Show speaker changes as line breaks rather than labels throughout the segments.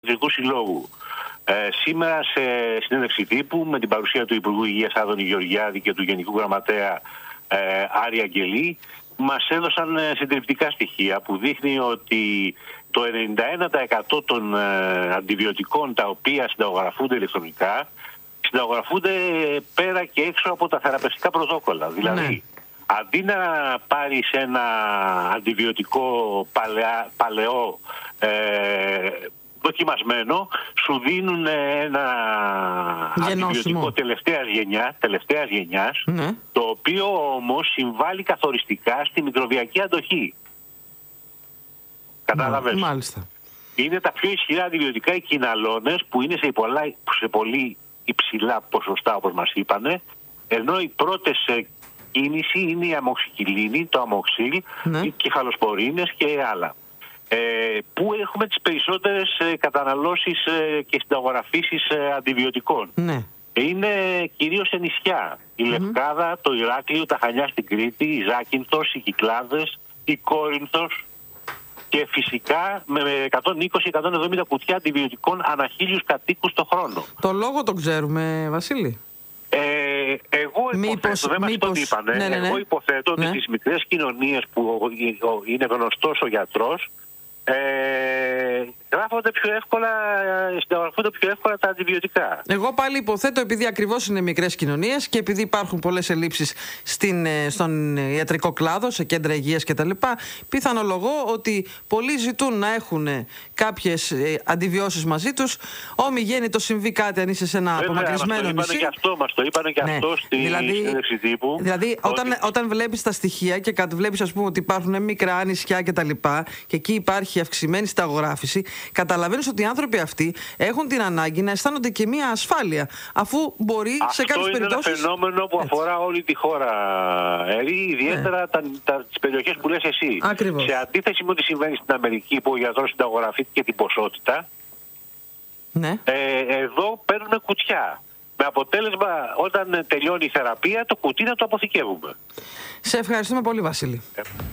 Ιατρικού Συλλόγου. Σήμερα σε συνέντευξη τύπου με την παρουσία του Υπουργού Υγείας Άδωνη Γεωργιάδη και του Γενικού Γραμματέα Άρη Αγγελή, μας έδωσαν συντριπτικά στοιχεία που δείχνει ότι το 91% των αντιβιωτικών τα οποία συνταγογραφούνται ηλεκτρονικά συνταγογραφούνται πέρα και έξω από τα θεραπευτικά πρωτόκολλα. Δηλαδή, αντί να πάρεις ένα αντιβιωτικό παλαιό δοκιμασμένο, σου δίνουν ένα αντιβιωτικό τελευταίας γενιάς, το οποίο όμως συμβάλλει καθοριστικά στη μικροβιακή αντοχή. Κατάλαβες?
Μάλιστα.
Είναι τα πιο ισχυρά αντιβιωτικά οι κοιναλώνες, που είναι σε πολύ υψηλά ποσοστά, όπως μας είπανε, ενώ οι πρώτες κίνηση είναι η αμοξικυλίνη, το αμοξίλ, οι κεφαλοσπορίνες και άλλα. Πού έχουμε τις περισσότερες καταναλώσεις και συνταγογραφήσεις αντιβιωτικών. Είναι κυρίως σε νησιά. Η Λευκάδα, το Ηράκλειο, τα Χανιά στην Κρήτη, η Ζάκυνθος, οι Κυκλάδες, η Κόρινθος και φυσικά με 120-170 κουτιά αντιβιωτικών ανά 1.000 κατοίκους το χρόνο.
Το λόγο το ξέρουμε, Βασίλη?
Εγώ υποθέτω, δεν μας το είπανε, εγώ υποθέτω ότι στις μικρές κοινωνίες που είναι γνωστός ο γιατρός, συνταγογραφούνται πιο εύκολα τα αντιβιωτικά.
Εγώ πάλι υποθέτω, επειδή ακριβώς είναι μικρές κοινωνίες και επειδή υπάρχουν πολλές ελλείψεις στον ιατρικό κλάδο, σε κέντρα υγείας κτλ., πιθανολογώ ότι πολλοί ζητούν να έχουν κάποιες αντιβιώσεις μαζί τους. Όμοι γέννη το συμβεί κάτι, αν είσαι σε ένα απομακρυσμένο νησί.
Μας το είπανε και αυτό στη συνέντευξη τύπου.
Δηλαδή, όταν βλέπεις τα στοιχεία και βλέπεις, ας πούμε, ότι υπάρχουν μικρά νησιά κτλ. Και εκεί υπάρχει αυξημένη συνταγογράφηση, καταλαβαίνεις ότι οι άνθρωποι αυτοί έχουν την ανάγκη να αισθάνονται και μια ασφάλεια, αφού μπορεί σε κάποιες περιπτώσεις.
Αυτό είναι ένα φαινόμενο που αφορά όλη τη χώρα, ιδιαίτερα τις περιοχές που λες εσύ.
Ακριβώς.
Σε αντίθεση με ό,τι συμβαίνει στην Αμερική, που ο γιατρός συνταγογραφεί και την ποσότητα, εδώ παίρνουμε κουτιά. Με αποτέλεσμα, όταν τελειώνει η θεραπεία, το κουτί να το αποθηκεύουμε.
Σε ευχαριστούμε πολύ, Βασίλη.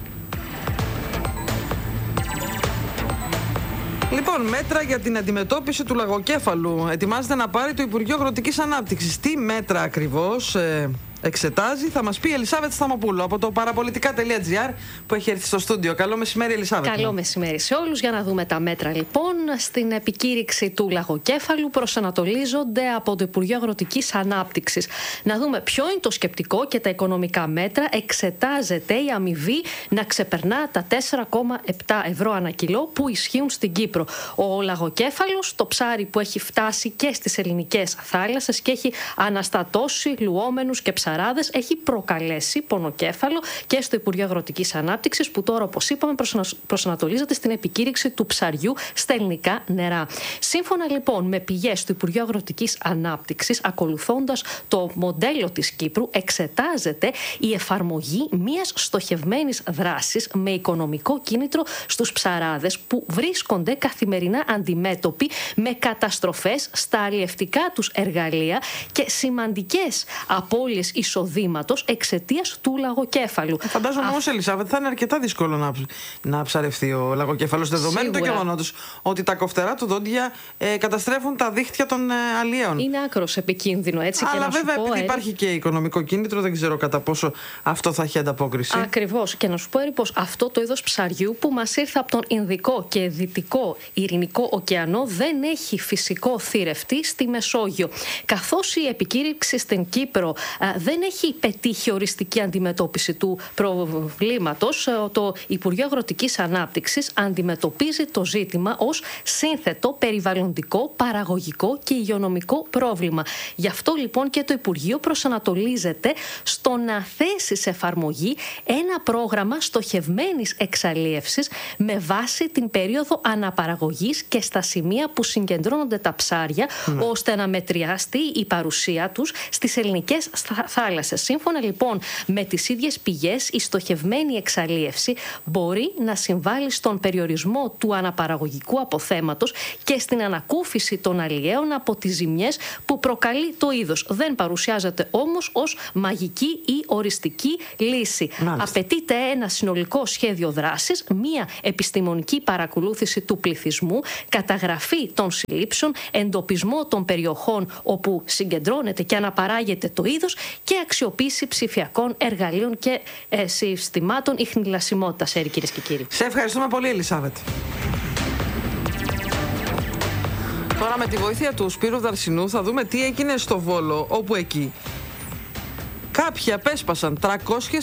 Λοιπόν, μέτρα για την αντιμετώπιση του λαγοκέφαλου ετοιμάζεται να πάρει το Υπουργείο Αγροτικής Ανάπτυξης. Τι μέτρα ακριβώς εξετάζει, θα μας πει η Ελισάβετ Σταμοπούλου από το παραπολιτικά.gr που έχει έρθει στο στούντιο. Καλό μεσημέρι, Ελισάβετ.
Καλό μεσημέρι σε όλους. Για να δούμε τα μέτρα, λοιπόν. Στην επικήρυξη του λαγοκέφαλου προσανατολίζονται από το Υπουργείο Αγροτικής Ανάπτυξης. Να δούμε ποιο είναι το σκεπτικό και τα οικονομικά μέτρα. Εξετάζεται η αμοιβή να ξεπερνά τα 4,7 ευρώ ανά κιλό που ισχύουν στην Κύπρο. Ο λαγοκέφαλος, το ψάρι που έχει φτάσει και στις ελληνικές θάλασσες και έχει αναστατώσει λουόμενους και ψαράδες, έχει προκαλέσει πονοκέφαλο και στο Υπουργείο Αγροτικής Ανάπτυξης, που τώρα, όπως είπαμε, προσανατολίζεται στην επικήρυξη του ψαριού στα ελληνικά νερά. Σύμφωνα λοιπόν με πηγές του Υπουργείου Αγροτικής Ανάπτυξης, ακολουθώντας το μοντέλο της Κύπρου, εξετάζεται η εφαρμογή μιας στοχευμένης δράσης με οικονομικό κίνητρο στους ψαράδες που βρίσκονται καθημερινά αντιμέτωποι με καταστροφές στα αλλιευτικά τους εργαλεία και σημαντικές απώλειες εισοδήματος εξαιτίας του λαγοκέφαλου.
Φαντάζομαι όμως, Ελισάβετ, θα είναι αρκετά δύσκολο να ψαρευτεί ο λαγοκέφαλος, δεδομένου του γεγονότος ότι τα κοφτερά του δόντια καταστρέφουν τα δίχτυα των αλλιέων.
Είναι άκρος επικίνδυνο, έτσι.
Αλλά και βέβαια, επειδή υπάρχει και οικονομικό κίνητρο, δεν ξέρω κατά πόσο αυτό θα έχει ανταπόκριση.
Ακριβώς. Και να σου πω πως αυτό το είδος ψαριού που μας ήρθε από τον Ινδικό και Δυτικό Ειρηνικό ωκεανό δεν έχει φυσικό θηρευτή στη Μεσόγειο. Καθώς η επικήρυξη στην Κύπρο δεν έχει πετύχει οριστική αντιμετώπιση του προβλήματος, το Υπουργείο Αγροτικής Ανάπτυξης αντιμετωπίζει το ζήτημα ως σύνθετο περιβαλλοντικό, παραγωγικό και υγειονομικό πρόβλημα. Γι' αυτό λοιπόν και το Υπουργείο προσανατολίζεται στο να θέσει σε εφαρμογή ένα πρόγραμμα στοχευμένης εξαλίευσης με βάση την περίοδο αναπαραγωγής και στα σημεία που συγκεντρώνονται τα ψάρια, ώστε να μετριαστεί η παρουσία τους στις ελληνικές θάλασσες. Σύμφωνα λοιπόν με τις ίδιες πηγές, η στοχευμένη εξαλίευση μπορεί να συμβάλλει στον περιορισμό του αναπαραγωγικού αποθέματος και στην ανακούφιση των αλλιέων από τις ζημιές που προκαλεί το είδος. Δεν παρουσιάζεται όμως ως μαγική ή οριστική λύση. Απαιτείται ένα συνολικό σχέδιο δράσης, μία επιστημονική παρακολούθηση του πληθυσμού, καταγραφή των συλλήψεων, εντοπισμό των περιοχών όπου συγκεντρώνεται και αναπαράγεται το είδος και αξιοποίηση ψηφιακών εργαλείων και συστημάτων ιχνηλασιμότητας, κυρίες και κύριοι.
Σε ευχαριστούμε πολύ, Ελισάβετ. Τώρα με τη βοήθεια του Σπύρου Δαρσινού θα δούμε τι έγινε στο Βόλο, όπου εκεί κάποιοι απέσπασαν 370.000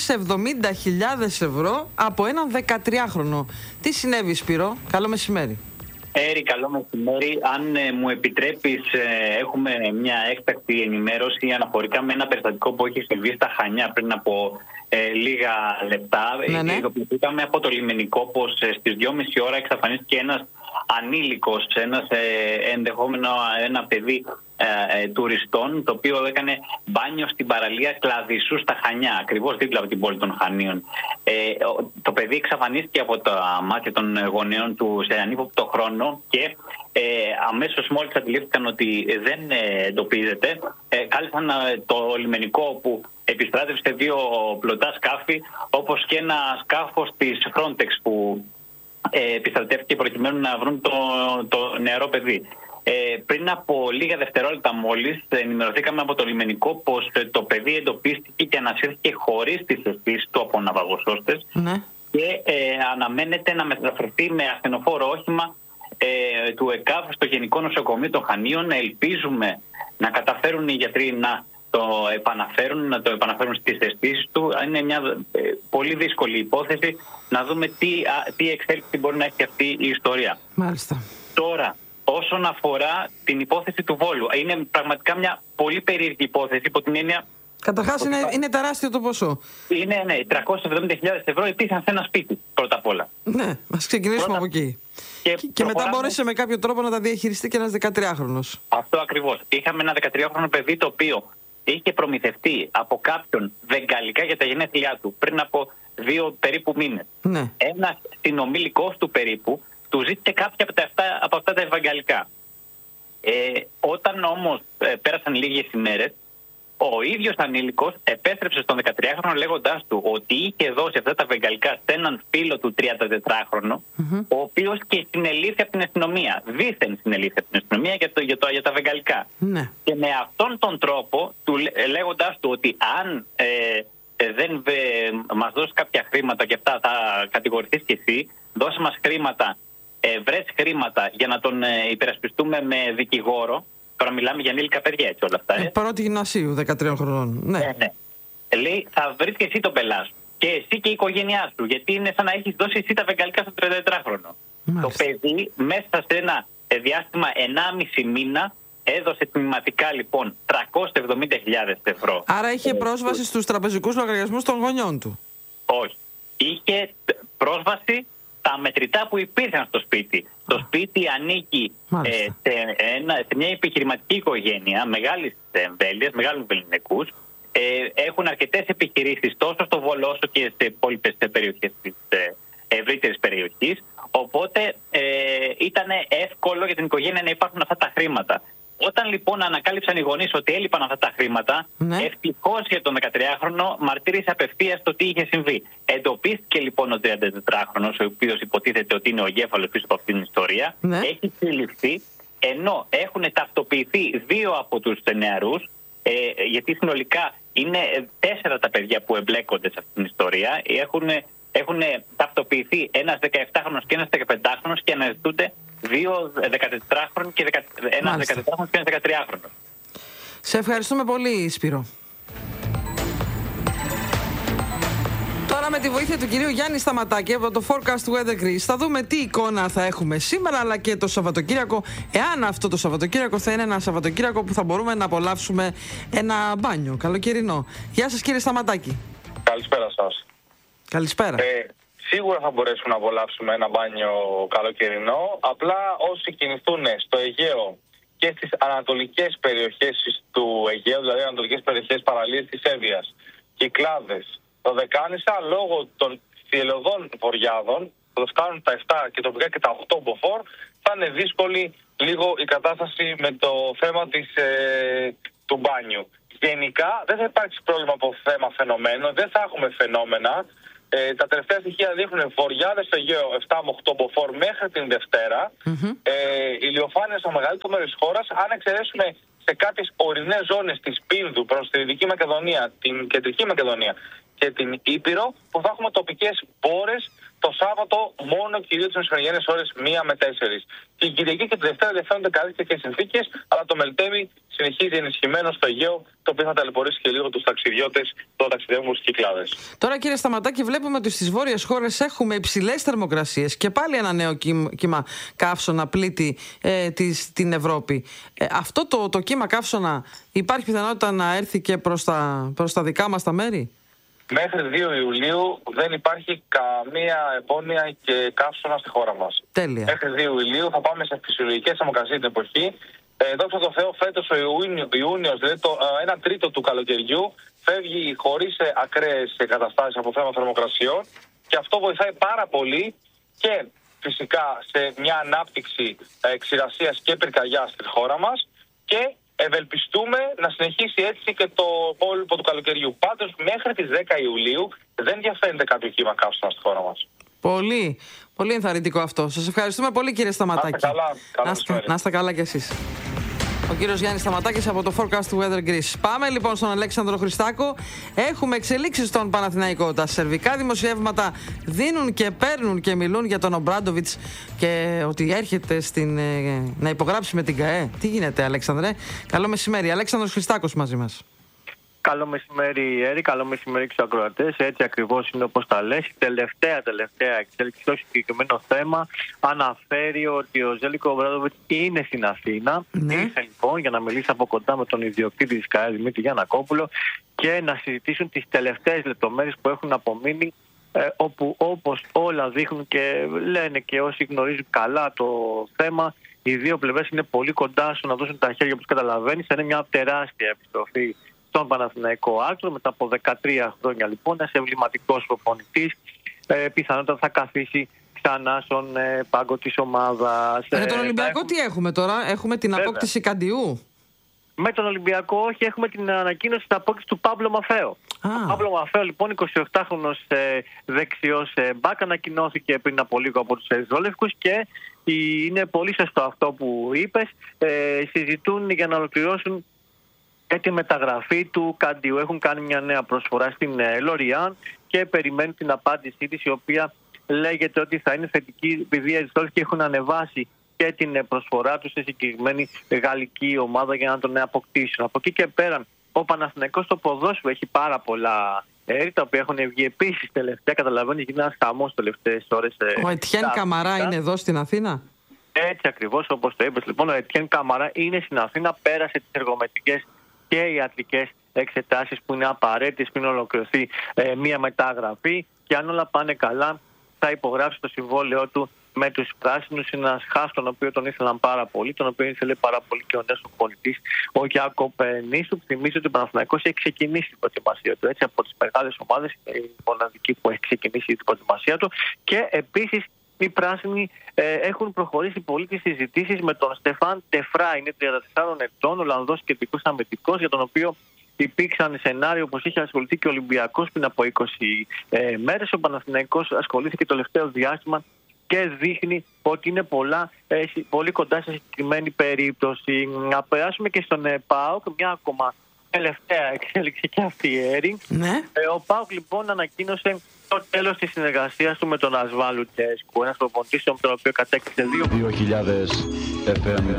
ευρώ από έναν 13χρονο. Τι συνέβη, Σπύρο? Καλό μεσημέρι.
Καλό μεσημέρι. Αν μου επιτρέπεις, έχουμε μια έκτακτη ενημέρωση αναφορικά με ένα περιστατικό που έχει συμβεί στα Χανιά πριν από λίγα λεπτά. Ειδοποιηθήκαμε από το λιμενικό πως στις 2.30 ώρα εξαφανίστηκε ένας ανήλικος, ενδεχόμενο ένα παιδί τουριστών, το οποίο έκανε μπάνιο στην παραλία Κλαδισσού στα Χανιά, ακριβώς δίπλα από την πόλη των Χανίων. Το παιδί εξαφανίστηκε από τα μάτια των γονέων του σε ανύποπτο χρόνο και αμέσως μόλις αντιλήφθηκαν ότι δεν εντοπίζεται, κάλεσαν το λιμενικό που επιστράτευσε 2 πλωτά σκάφη, όπως και ένα σκάφος της Frontex που επιστρατεύτηκε προκειμένου να βρουν το νεαρό παιδί. Πριν από λίγα δευτερόλεπτα μόλις ενημερωθήκαμε από το λιμενικό πως το παιδί εντοπίστηκε και ανασύρθηκε χωρίς τις αισθήσεις του από ναυαγοσώστες και αναμένεται να μεταφερθεί με ασθενοφόρο όχημα του ΕΚΑΒ στο Γενικό Νοσοκομείο των Χανίων. Ελπίζουμε να καταφέρουν οι γιατροί να το επαναφέρουν στις αισθήσεις του. Είναι μια πολύ δύσκολη υπόθεση. Να δούμε τι εξέλιξη μπορεί να έχει αυτή η ιστορία.
Μάλιστα.
Τώρα, όσον αφορά την υπόθεση του Βόλου, είναι πραγματικά μια πολύ περίεργη υπόθεση υπό την έννοια.
Καταρχάς είναι τεράστιο το ποσό.
Είναι 370.000 ευρώ υπήρχαν σε ένα σπίτι, πρώτα απ' όλα.
Ναι, ας ξεκινήσουμε από εκεί. Και μετά μπόρεσε με κάποιο τρόπο να τα διαχειριστεί και ένας 13χρονος.
Αυτό ακριβώς. Είχαμε ένα 13χρονο παιδί το οποίο είχε προμηθευτεί από κάποιον βεγγαλικά για τα γενέθλιά του πριν από 2 περίπου μήνες.
Ναι.
Ένας συνομήλικος του περίπου του ζήτησε κάποια από αυτά τα βεγγαλικά. Όταν όμως πέρασαν λίγες ημέρες, ο ίδιος ανήλικος επέστρεψε στον 13χρονο λέγοντάς του ότι είχε δώσει αυτά τα βεγγαλικά σε έναν φίλο του 34χρονο, ο οποίος και συνελήφθη από την αστυνομία. Δήθεν συνελήφθη από την αστυνομία για τα βεγγαλικά.
Ναι.
Και με αυτόν τον τρόπο, λέγοντάς του ότι αν δεν μας δώσει κάποια χρήματα και αυτά θα κατηγορηθείς και εσύ, δώσε μας χρήματα, βρες χρήματα για να τον υπερασπιστούμε με δικηγόρο. Τώρα μιλάμε για ανήλικα παιδιά, έτσι όλα αυτά.
Πρώτη γυμνασίου, 13 χρονών. Ναι.
Ναι. Λέει, θα βρεις και εσύ τον πελά σου. Και εσύ και η οικογένειά σου. Γιατί είναι σαν να έχεις δώσει εσύ τα βεγγαλικά στο 34χρονο. Το παιδί μέσα σε ένα διάστημα 1,5 μήνα έδωσε τμηματικά λοιπόν 370.000 ευρώ.
Άρα είχε πρόσβαση στους τραπεζικούς λογαριασμούς των γονιών του?
Όχι. Είχε πρόσβαση τα μετρητά που υπήρχαν στο σπίτι. Το σπίτι ανήκει σε μια επιχειρηματική οικογένεια μεγάλης εμβέλειας, μεγάλους βεληνικούς. Έχουν αρκετές επιχειρήσεις τόσο στο Βόλο όσο και σε υπόλοιπες περιοχές της ευρύτερης περιοχής. Οπότε ήταν εύκολο για την οικογένεια να υπάρχουν αυτά τα χρήματα. Όταν λοιπόν ανακάλυψαν οι γονείς ότι έλειπαν αυτά τα χρήματα, ευτυχώς για τον 13χρονο μαρτύρησε απευθείας το τι είχε συμβεί. Εντοπίστηκε λοιπόν ο 34χρονος, ο οποίος υποτίθεται ότι είναι ο εγκέφαλος πίσω από αυτήν την ιστορία, έχει συλληφθεί, ενώ έχουν ταυτοποιηθεί 2 από τους νεαρούς, γιατί συνολικά είναι 4 τα παιδιά που εμπλέκονται σε αυτήν την ιστορία. Έχουν ταυτοποιηθεί ένας 17χρονος και ένας 15χρονος και αναζητούνται 2 14χρονοι και ένας 14χρονος και ένας 13χρονος.
Σε ευχαριστούμε πολύ, Σπύρο. Τώρα με τη βοήθεια του κυρίου Γιάννη Σταματάκη από το Forecast Weather Greece θα δούμε τι εικόνα θα έχουμε σήμερα αλλά και το Σαββατοκύριακο, εάν αυτό το Σαββατοκύριακο θα είναι ένα Σαββατοκύριακο που θα μπορούμε να απολαύσουμε ένα μπάνιο καλοκαιρινό. Γεια σας, κύριε Σταματάκη.
Καλησπέρα σας.
Καλησπέρα.
Σίγουρα θα μπορέσουμε να απολαύσουμε ένα μπάνιο καλοκαιρινό. Απλά όσοι κινηθούν στο Αιγαίο και στις ανατολικές περιοχές του Αιγαίου, δηλαδή ανατολικές περιοχές παραλίες της Εύβοιας. Κυκλάδες. Το Δεκάνησα, λόγω των θυελλωδών βορειάδων, που φτάνουν τα 7 και τοπικά και τα 8 μποφόρ, θα είναι δύσκολη λίγο η κατάσταση με το θέμα του μπάνιου. Γενικά δεν θα υπάρξει πρόβλημα από θέμα φαινομένων, δεν θα έχουμε φαινόμενα. Τα τελευταία στοιχεία δείχνουν βορειάδες στο Αιγαίο 7 με 8 μποφόρ μέχρι την Δευτέρα. Ηλιοφάνεια στο μεγαλύτερο μέρος της χώρας, αν εξαιρέσουμε σε κάποιες ορεινές ζώνες της Πίνδου προς τη Δυτική Μακεδονία, την Κεντρική Μακεδονία και την Ήπειρο, που θα έχουμε τοπικές μπόρες το Σάββατο μόνο κυρίως τις μεσημεριανές ώρες 1 με 4. Την Κυριακή και τη Δευτέρα διαφαίνονται καλύτερες συνθήκες, αλλά το Μελτέμι συνεχίζει ενισχυμένο στο Αιγαίο, το οποίο θα ταλαιπωρήσει και λίγο τους ταξιδιώτες των ταξιδεύουν στις Κυκλάδες.
Τώρα, κύριε Σταματάκη, βλέπουμε ότι στις βόρειες χώρες έχουμε υψηλές θερμοκρασίες και πάλι ένα νέο κύμα καύσωνα πλήττει την Ευρώπη. Αυτό το κύμα καύσωνα υπάρχει πιθανότητα να έρθει και προς τα δικά μας τα μέρη?
Μέχρι 2 Ιουλίου δεν υπάρχει καμία επώνοια και καύσωνα στη χώρα μας.
Τέλεια.
Μέχρι 2 Ιουλίου θα πάμε σε φυσιολογικές θερμοκρασίες την εποχή. Δόξα τω Θεώ, φέτος ο Ιούνιος, δηλαδή το 1 τρίτο του καλοκαιριού, φεύγει χωρίς ακραίες καταστάσεις από θέμα θερμοκρασιών, και αυτό βοηθάει πάρα πολύ και φυσικά σε μια ανάπτυξη ξηρασίας και πυρκαγιάς στη χώρα μας, και ευελπιστούμε να συνεχίσει έτσι και το υπόλοιπο του καλοκαιριού. Πάντως μέχρι τις 10 Ιουλίου δεν διαφαίνεται κάποιο κύμα καύσωνα στη χώρα μας.
Πολύ, πολύ ενθαρρυντικό αυτό. Σας ευχαριστούμε πολύ, κύριε Σταματάκη. Να είστε καλά κι εσείς. Ο κύριος Γιάννης Σταματάκης από το Forecast Weather Greece. Πάμε λοιπόν στον Αλέξανδρο Χριστάκο. Έχουμε εξελίξεις στον Παναθηναϊκό. Τα σερβικά δημοσιεύματα δίνουν και παίρνουν και μιλούν για τον Ομπράντοβιτς και ότι έρχεται να υπογράψει με την ΚΑΕ. Τι γίνεται, Αλέξανδρε? Καλό μεσημέρι. Αλέξανδρος Χριστάκος μαζί μας.
Καλό μεσημέρι, Έρη. Καλό μεσημέρι στους ακροατές. Έτσι ακριβώς είναι όπως τα λες. Η τελευταία εξέλιξη στο συγκεκριμένο θέμα αναφέρει ότι ο Ζέλικο Ομπράντοβιτς είναι στην Αθήνα. Ήρθε λοιπόν για να μιλήσει από κοντά με τον ιδιοκτήτη της ΚΑΕ, Δημήτρη Γιαννακόπουλο, και να συζητήσουν τις τελευταίες λεπτομέρειες που έχουν απομείνει, όπου όπως όλα δείχνουν και λένε και όσοι γνωρίζουν καλά το θέμα, οι δύο πλευρές είναι πολύ κοντά στο να δώσουν τα χέρια, όπως καταλαβαίνεις. Θα είναι μια τεράστια επιστροφή στον Παναθηναϊκό άκρο μετά από 13 χρόνια, λοιπόν. Ένας εμβληματικός προπονητής, πιθανότατα θα καθίσει ξανά στον πάγκο της ομάδας.
Με τον Ολυμπιακό τι έχουμε τώρα? Έχουμε την απόκτηση Καντιού.
Με τον Ολυμπιακό όχι, έχουμε την ανακοίνωση της απόκτησης του Παύλο Μαφαίο. Ο Παύλο Μαφαίο, λοιπόν, 28χρονος δεξιός μπακ, ανακοινώθηκε πριν από λίγο από τους Ερυθρόλευκους, και είναι πολύ σωστό αυτό που είπες. Συζητούν για να ολοκληρώσουν τη μεταγραφή του Καντιού. Έχουν κάνει μια νέα προσφορά στην Λοριάν και περιμένουν την απάντησή της, η οποία λέγεται ότι θα είναι θετική, επειδή οι Ερυθρόλευκοι έχουν ανεβάσει και την προσφορά του σε συγκεκριμένη γαλλική ομάδα για να τον αποκτήσουν. Από εκεί και πέρα, ο Παναθηναϊκός στο ποδόσφαιρο έχει πάρα πολλά τα οποία έχουν βγει επίσης τελευταία. Καταλαβαίνεις, γίνει ένας χαμός τελευταίες ώρες.
Ο Ετιέν Καμαρά είναι εδώ στην Αθήνα.
Έτσι ακριβώς όπως το είπες. Λοιπόν, ο Ετιέν Καμαρά είναι στην Αθήνα, πέρασε τις εργομετρικές και ιατρικές εξετάσεις που είναι απαραίτητες πριν ολοκληρωθεί μία μεταγραφή, και αν όλα πάνε καλά θα υπογράψει το συμβόλαιό του με τους πράσινους. Είναι ένας χαφ τον οποίο τον ήθελαν πάρα πολύ, τον οποίο ήθελε πάρα πολύ και ο νέος προπονητής, ο Γιάκοπ Νίστου. Θυμίζω ότι ο Παναθηναϊκός έχει ξεκινήσει την προετοιμασία του. Έτσι, από τις μεγάλες ομάδες, η μοναδική που έχει ξεκινήσει την προετοιμασία του. Και επίσης οι πράσινοι έχουν προχωρήσει πολύ τις συζητήσεις με τον Στεφάν Τεφρά. Είναι 34 ετών, Ολλανδός κεντρικός αμυντικός, για τον οποίο υπήρξαν σενάριο όπως είχε ασχοληθεί και ο Ολυμπιακός πριν από 20 μέρες. Ο Παναθηναϊκός ασχολήθηκε το τελευταίο διάστημα και δείχνει ότι είναι πολύ κοντά σε συγκεκριμένη περίπτωση. Να περάσουμε και στον ΠΑΟΚ, μια ακόμα τελευταία εξέλιξη και αυτή, Έρη.
Ναι.
Ο ΠΑΟΚ λοιπόν ανακοίνωσε το τέλος της συνεργασίας του με τον Ασβάλου Τσέσκου, ένας προπονητής με τον οποίο κατέκτησε
2000 FM.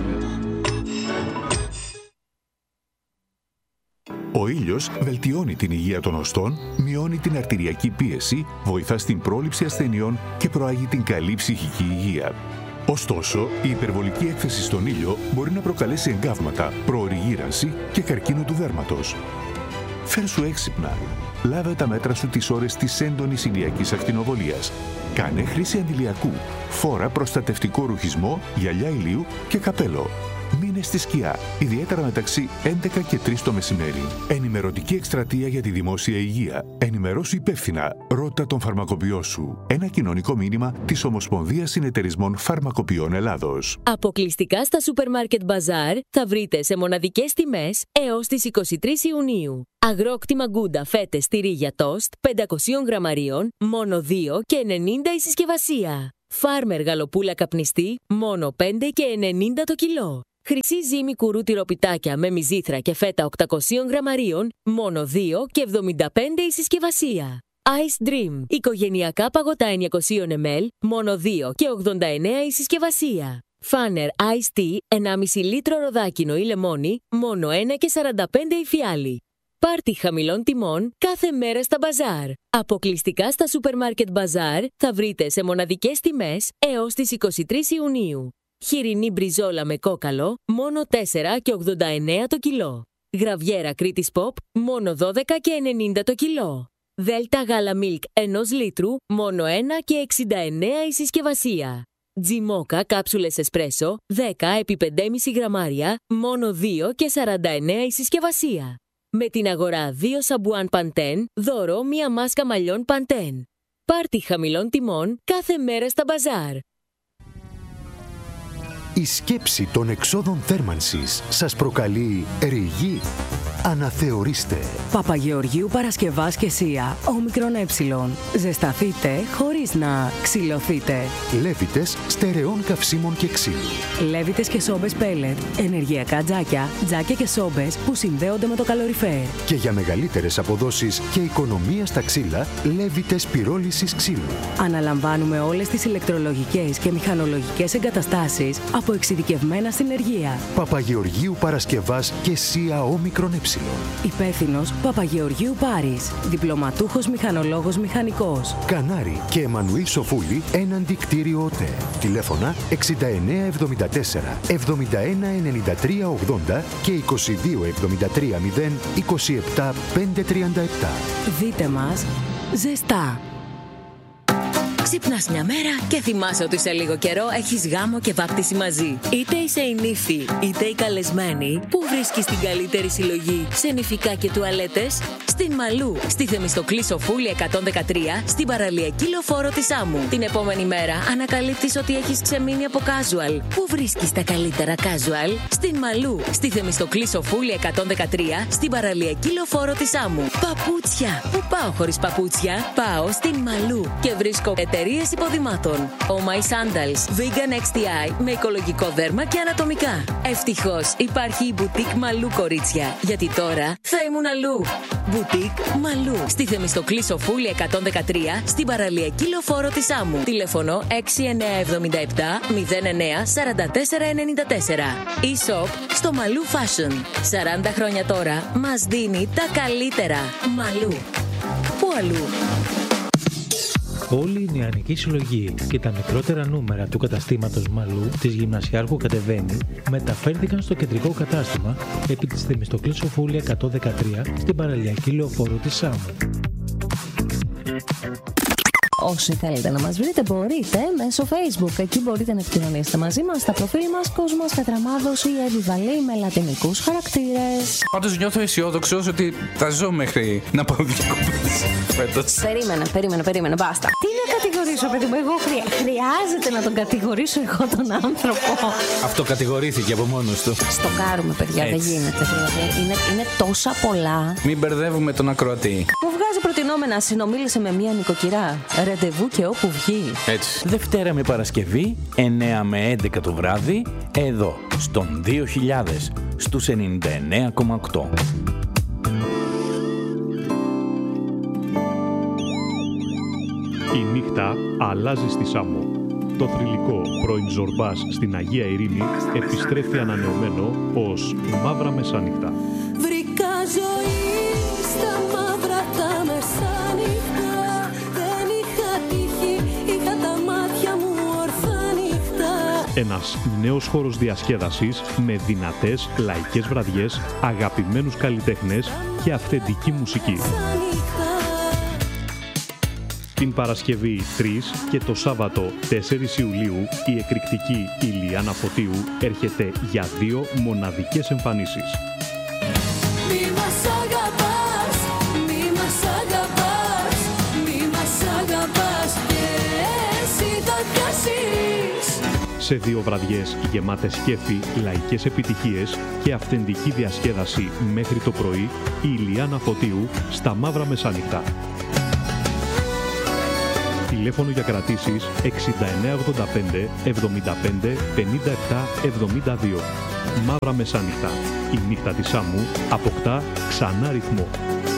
Ο ήλιος βελτιώνει την υγεία των οστών, μειώνει την αρτηριακή πίεση, βοηθά στην πρόληψη ασθενειών και προάγει την καλή ψυχική υγεία. Ωστόσο, η υπερβολική έκθεση στον ήλιο μπορεί να προκαλέσει εγκάβματα, προωρή γύρανση και καρκίνο του δέρματος. Φέρσου έξυπνα. Λάβε τα μέτρα σου τις ώρες της έντονης ηλιακής ακτινοβολίας. Κάνε χρήση αντιλιακού. Φόρα προστατευτικό ρουχισμό, γυαλιά ηλίου και καπέλο. Μην είναι στη σκιά, ιδιαίτερα μεταξύ 11 και 3 το μεσημέρι. Ενημερωτική εκστρατεία για τη δημόσια υγεία. Ενημερώσου υπεύθυνα. Ρώτα τον φαρμακοποιό σου. Ένα κοινωνικό μήνυμα της Ομοσπονδίας Συνεταιρισμών Φαρμακοποιών Ελλάδος.
Αποκλειστικά στα Supermarket Bazaar θα βρείτε σε μοναδικές τιμές έως τις 23 Ιουνίου. Αγρόκτημα Γκούντα φέτες τυρί για τόστ 500 γραμμαρίων, μόνο 2 και 90 η συσκευασία. Φάρμερ γαλοπούλα καπνιστή, μόνο 5 και 90 το κιλό. Χρυσή ζύμη κουρού τυροπιτάκια με μυζήθρα και φέτα 800 γραμμαρίων, μόνο 2 και 75 η συσκευασία. Ice Dream, οικογενειακά παγωτά 900 ml, μόνο 2 και 89 η συσκευασία. Φάνερ Ice Tea, 1,5 λίτρο ροδάκινο ή λεμόνι, μόνο 1 και 45 η φιάλη. Πάρτι χαμηλών τιμών κάθε μέρα στα μπαζάρ. Αποκλειστικά στα Supermarket Bazaar θα βρείτε σε μοναδικές τιμές έως τις 23 Ιουνίου. Χοιρινή μπριζόλα με κόκαλο, μόνο 4 και 89 το κιλό. Γραβιέρα Κρήτης Pop, μόνο 12 και 90 το κιλό. Δέλτα γάλα Milk 1 λίτρου, μόνο 1 και 69 η συσκευασία. Τζιμόκα κάψουλες εσπρέσο, 10 επί 5,5 γραμμάρια, μόνο 2 και 49 η συσκευασία. Με την αγορά 2 σαμπουάν Pantene, δώρο μία μάσκα μαλλιών Pantene. Πάρτι χαμηλών τιμών κάθε μέρα στα μπαζάρ.
Η σκέψη των εξόδων θέρμανσης σας προκαλεί ρηγή. Αναθεωρήστε.
Παπαγεωργίου Παρασκευάς και Σία, όμικρον ε. Ζεσταθείτε χωρίς να ξυλωθείτε.
Λέβιτες στερεών καυσίμων και ξύλου.
Λέβιτες και σόμπες πέλετ, ενεργειακά τζάκια, τζάκια και σόμπες που συνδέονται με το καλοριφέρ.
Και για μεγαλύτερες αποδόσεις και οικονομία στα ξύλα, Λέβιτες πυρόλησης ξύλου.
Αναλαμβάνουμε όλες τις ηλεκτρολογικές και μηχανολογικές εγκαταστάσεις από εξειδικευμένα συνεργεία.
Παπαγεωργίου Παρασκευάς και Σία όμικρον ε.
Υπεύθυνος Παπαγεωργίου Πάρης. Διπλωματούχος μηχανολόγος μηχανικός.
Κανάρη και Εμμανουήλ Σοφούλη έναντι κτίριο ΟΤΕ. Τηλέφωνα 6974 7193 80 και 2273 0 27 537.
Δείτε μας ζεστά.
Ξυπνάς μια μέρα και θυμάσαι ότι σε λίγο καιρό έχεις γάμο και βάπτιση μαζί. Είτε είσαι η νύφη, είτε η καλεσμένη, που βρίσκεις την καλύτερη συλλογή σε νηφικά και τουαλέτες? Στην Μαλού, στη Θεμιστοκλή Σοφούλη 113, στην παραλιακή λεωφόρο της Άμμου. Την επόμενη μέρα ανακαλύπτεις ότι έχεις ξεμείνει από casual. Πού βρίσκεις τα καλύτερα casual? Στην Μαλού, στη Θεμιστοκλή Σοφούλη 113, στην παραλιακή λεωφόρο της Άμμου. Παπούτσια! Πού πάω χωρίς παπούτσια? Πάω στην Μαλού και βρίσκω εταιρείες υποδημάτων. Oh My Sandals, Vegan XTI με οικολογικό δέρμα και ανατομικά. Ευτυχώς υπάρχει η Boutique Μαλού, κορίτσια, γιατί τώρα θα ήμουν αλλού. Boutique Μαλού, στη Θεμιστοκλή Σοφούλη 113, στην παραλιακή λεωφόρο της Άμμου. Τηλέφωνο 6977 09 4494. E-shop στο Μαλού Fashion. 40 χρόνια τώρα μας δίνει τα καλύτερα. Μαλού. Πού αλλού?
Όλη η νεανική συλλογή και τα μικρότερα νούμερα του καταστήματος Μαλού της Γυμνασιάρχου Κατεβαίνει μεταφέρθηκαν στο κεντρικό κατάστημα επί της Θεμιστοκλής Σοφούλη 113 στην παραλιακή λεωφόρο της Σάμου.
Όσοι θέλετε να μας βρείτε μπορείτε μέσω Facebook. Εκεί μπορείτε να επικοινωνήσετε μαζί μας στα προφίλ μας Κόσμος Κατραμάδος ή Εύη Βαλή με λατινικούς χαρακτήρες.
Πάντως νιώθω αισιόδοξος ότι θα ζω μέχρι να πάω διακοπές φέτος.
Περίμενε, μπάστα. Τι να κατηγορήσω, παιδί μου, εγώ χρειάζεται να τον κατηγορήσω εγώ τον άνθρωπο?
Αυτό κατηγορήθηκε από μόνος του.
Στο κάρουμε, παιδιά, δεν γίνεται. Είναι τόσα πολλά.
Μην μπερδεύουμε τον ακροατή.
Μου βγάζει προτινόμενα, συνομίλησε με μία νοικοκυρά. Ραντεβού και όπου βγει.
Έτσι.
Δευτέρα με Παρασκευή, 9 με 11 το βράδυ, εδώ, στον 2000, στους 99,8.
Η νύχτα αλλάζει στη Σάμμο. Το θρυλικό πρώην Ζορμπάς στην Αγία Ειρήνη επιστρέφει ανανεωμένο ως Μαύρα Μεσάνυχτα.
Βρήκα ζωή στα μαύρα τα μεσάνυχτα. Δεν είχα τύχη, είχα τα μάτια μου ορθά νύχτα.
Ένας νέος χώρος διασκέδασης με δυνατές λαϊκές βραδιές, αγαπημένους καλλιτέχνες και αυθεντική μουσική. Την Παρασκευή 3 και το Σάββατο 4 Ιουλίου η εκρηκτική Ηλιάνα Φωτίου έρχεται για 2 μοναδικές εμφανίσεις.
Μη μας αγαπάς, μη μας αγαπάς, μη μας αγαπάς και εσύ τα πιάσεις.
Σε 2 βραδιές γεμάτες κέφι, λαϊκές επιτυχίες και αυθεντική διασκέδαση μέχρι το πρωί, η Ηλιάνα Φωτίου στα Μαύρα Μεσάνυχτα. Τηλέφωνο για κρατήσεις 6985 75 57 72. Μαύρα Μεσάνυχτα. Η νύχτα της Σάμου αποκτά ξανά ρυθμό.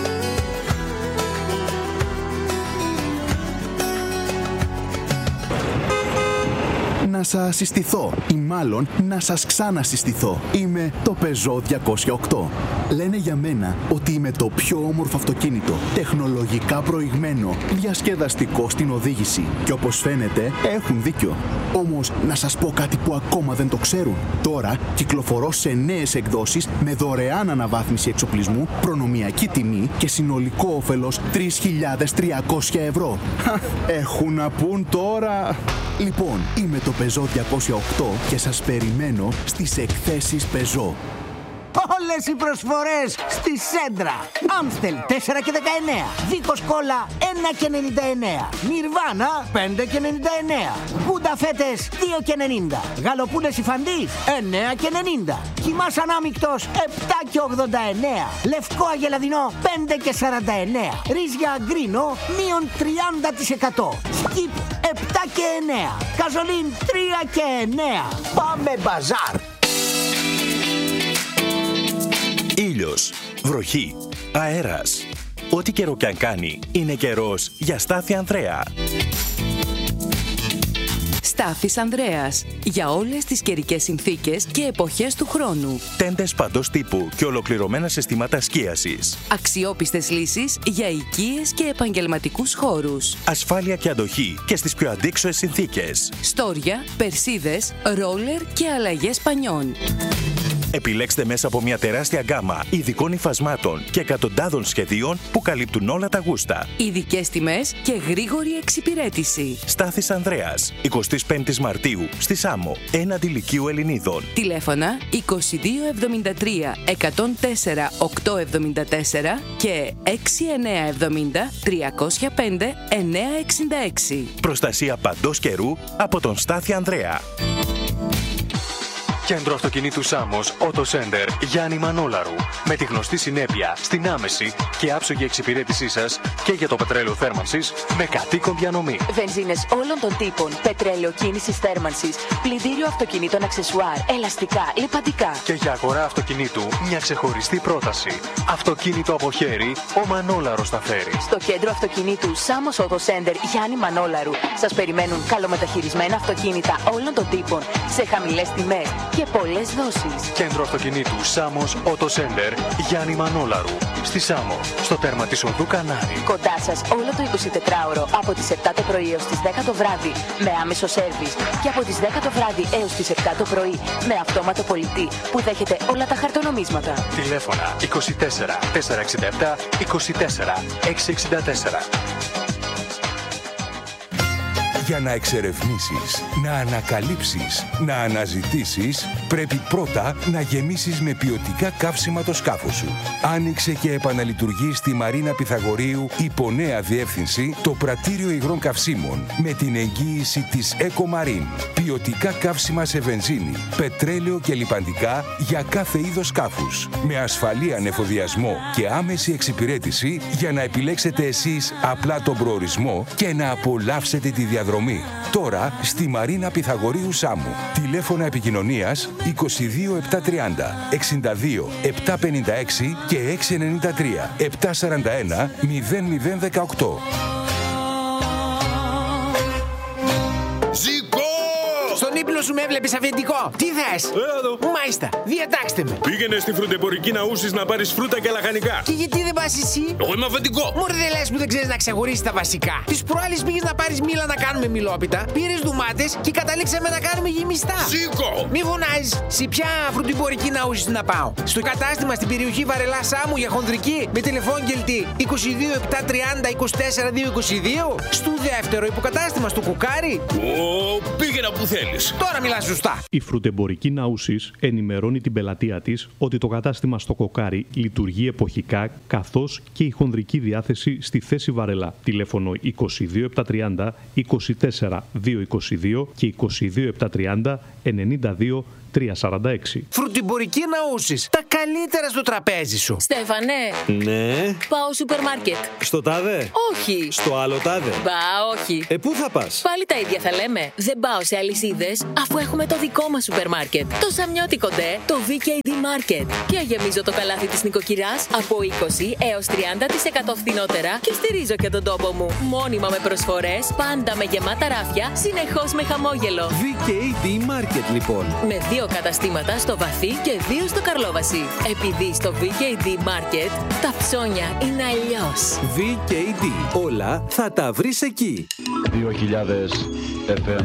Να σας συστηθώ ή μάλλον να σας ξανασυστηθώ. Είμαι το Peugeot 208. Λένε για μένα ότι είμαι το πιο όμορφο αυτοκίνητο, τεχνολογικά προηγμένο, διασκεδαστικό στην οδήγηση. Και όπως φαίνεται έχουν δίκιο. Όμως να σας πω κάτι που ακόμα δεν το ξέρουν. Τώρα κυκλοφορώ σε νέες εκδόσεις με δωρεάν αναβάθμιση εξοπλισμού, προνομιακή τιμή και συνολικό όφελος 3.300 ευρώ. Έχουν να πούν τώρα. Λοιπόν, είμαι το Peugeot 208 και σας περιμένω στις εκθέσεις Peugeot.
Όλες οι προσφορές στη Σέντρα. Άμστελ 4 και 19. Δίκος Κόλλα 1 και 99. Νιρβάνα 5 και 99. Γκούντα Φέτες 2 και 90. Γαλοπούλες Ιφαντής 9 και 90. Κιμάς Ανάμικτος 7 και 89. Λευκό Αγελαδινό 5 και 49. Ρύζια Γκρίνο μείον 30%. Σκιπ 7 και 9. Καζολίν 3 και 9. Πάμε μπαζάρ.
Ήλιος, βροχή, αέρας. Ό,τι καιρό κι αν κάνει, είναι καιρός για Στάθη Ανδρέα.
Στάθης Ανδρέας. Για όλες τις καιρικές συνθήκες και εποχές του χρόνου.
Τέντες παντός τύπου και ολοκληρωμένα συστήματα σκίασης.
Αξιόπιστες λύσεις για οικίες και επαγγελματικούς χώρους.
Ασφάλεια και αντοχή και στις πιο αντίξωες συνθήκες.
Στόρια, περσίδες, ρόλερ και αλλαγές πανιών.
Επιλέξτε μέσα από μια τεράστια γκάμα ειδικών υφασμάτων και εκατοντάδων σχεδίων που καλύπτουν όλα τα γούστα.
Ειδικές τιμές και γρήγορη εξυπηρέτηση.
Στάθης Ανδρέας, 25 Μαρτίου, στη Σάμο, έναντι Λυκείου Ελληνίδων.
Τηλέφωνα 2273 104 874 και 6970 305 966.
Προστασία παντός καιρού από τον Στάθη Ανδρέα.
Κέντρο αυτοκινήτου Σάμος, Auto Center, Γιάννη Μανόλαρου. Με τη γνωστή συνέπεια στην άμεση και άψογη εξυπηρέτησή σας και για το πετρέλαιο θέρμανσης με κατοίκον διανομή.
Βενζίνες όλων των τύπων, πετρέλαιο κίνησης θέρμανσης, πλυντήριο αυτοκινήτων αξεσουάρ, ελαστικά, λιπαντικά.
Και για αγορά αυτοκινήτου μια ξεχωριστή πρόταση. Αυτοκίνητο από χέρι, ο Μανόλαρος τα φέρει.
Στο κέντρο αυτοκινήτου Σάμος Auto Center, Γιάννη Μανόλαρου, σας περιμένουν καλομεταχειρισμένα αυτοκίνητα όλων των τύπων σε χαμηλές τιμές και πολλές δόσεις.
Κέντρο αυτοκινήτου Σάμος Auto Center, Γιάννη Μανόλαρου. Στη Σάμο, στο τέρμα της οδού Κανάρη.
Κοντά σας όλο το 24ωρο από τις 7 το πρωί έως τις 10 το βράδυ με άμεσο σέρβις και από τις 10 το βράδυ έως τις 7 το πρωί με αυτόματο πολιτή που δέχεται όλα τα χαρτονομίσματα.
Τηλέφωνα 24 467 24 664.
Για να εξερευνήσεις, να ανακαλύψεις, να αναζητήσεις, πρέπει πρώτα να γεμίσεις με ποιοτικά καύσιμα το σκάφος σου. Άνοιξε και επαναλειτουργεί στη Μαρίνα Πυθαγορείου υπό νέα διεύθυνση το πρατήριο υγρών καυσίμων με την εγγύηση της Ecomarine. Ποιοτικά καύσιμα σε βενζίνη, πετρέλαιο και λιπαντικά για κάθε είδος σκάφους. Με ασφαλή ανεφοδιασμό και άμεση εξυπηρέτηση για να επιλέξετε εσείς απλά τον προορισμό και να απολαύσετε τη διαδρομή. Τώρα στη Μαρίνα Πυθαγορείου Σάμου. Τηλέφωνα επικοινωνίας 22 730 62 756 και 693 741 0018.
Στον ύπνο
Μόνο σου με έβλεπες αφεντικό. Τι θες? Μάλιστα, διατάξτε με.
Πήγαινε στη φρουτεμπορική Ναούσης να πάρεις φρούτα και λαχανικά.
Και γιατί δεν πας εσύ?
Εγώ είμαι αφεντικό.
Μωρέ, δεν λες που δεν ξέρεις να ξεχωρίσεις τα βασικά. Τις προάλλες πήγες να πάρεις μήλα να κάνουμε μιλόπιτα, πήρες ντομάτες και καταλήξαμε να κάνουμε γεμιστά.
Σήκω!
Μη φωνάζεις. Σε ποια φρουτεμπορική Ναούσης να πάω? Στο κατάστημα στην περιοχή Βαρελά Σάμου για χονδρική με τηλεφώνγελτη 22 730 24 222. Στο δεύτερο υποκατάστημα στο Κοκάρι.
Πήγαινα που θέλεις.
Τώρα μιλάς σωστά.
Η φρουτεμπορική Ναούσης ενημερώνει την πελατεία της ότι το κατάστημα στο Κοκάρι λειτουργεί εποχικά, καθώς και η χονδρική διάθεση στη θέση Βαρελά. Τηλέφωνο 22 730 24 222 και 22 730 92 346.
Φρουτεμπορική Ναούσης. Τα καλύτερα στο τραπέζι σου.
Στέφανε.
Ναι.
Πάω σούπερ μάρκετ.
Στο τάδε.
Όχι.
Στο άλλο τάδε.
Μπα, όχι.
Πού θα πας?
Πάλι τα ίδια θα λέμε. Δεν πάω σε αλυσίδες, αφού έχουμε το δικό μας σούπερ μάρκετ. Το Σαμιώτικο ντε, το VKD Market. Και γεμίζω το καλάθι της νοικοκυράς από 20 έως 30% φθηνότερα και στηρίζω και τον τόπο μου. Μόνιμα με προσφορές, πάντα με γεμάτα ράφια, συνεχώς με χαμόγελο.
VKD Market λοιπόν.
Με 2 καταστήματα στο Βαθύ και 2 στο Καρλόβαση. Επειδή στο VKD Market τα ψώνια είναι αλλιώς.
VKD. Όλα θα τα βρεις εκεί.
2000 FM.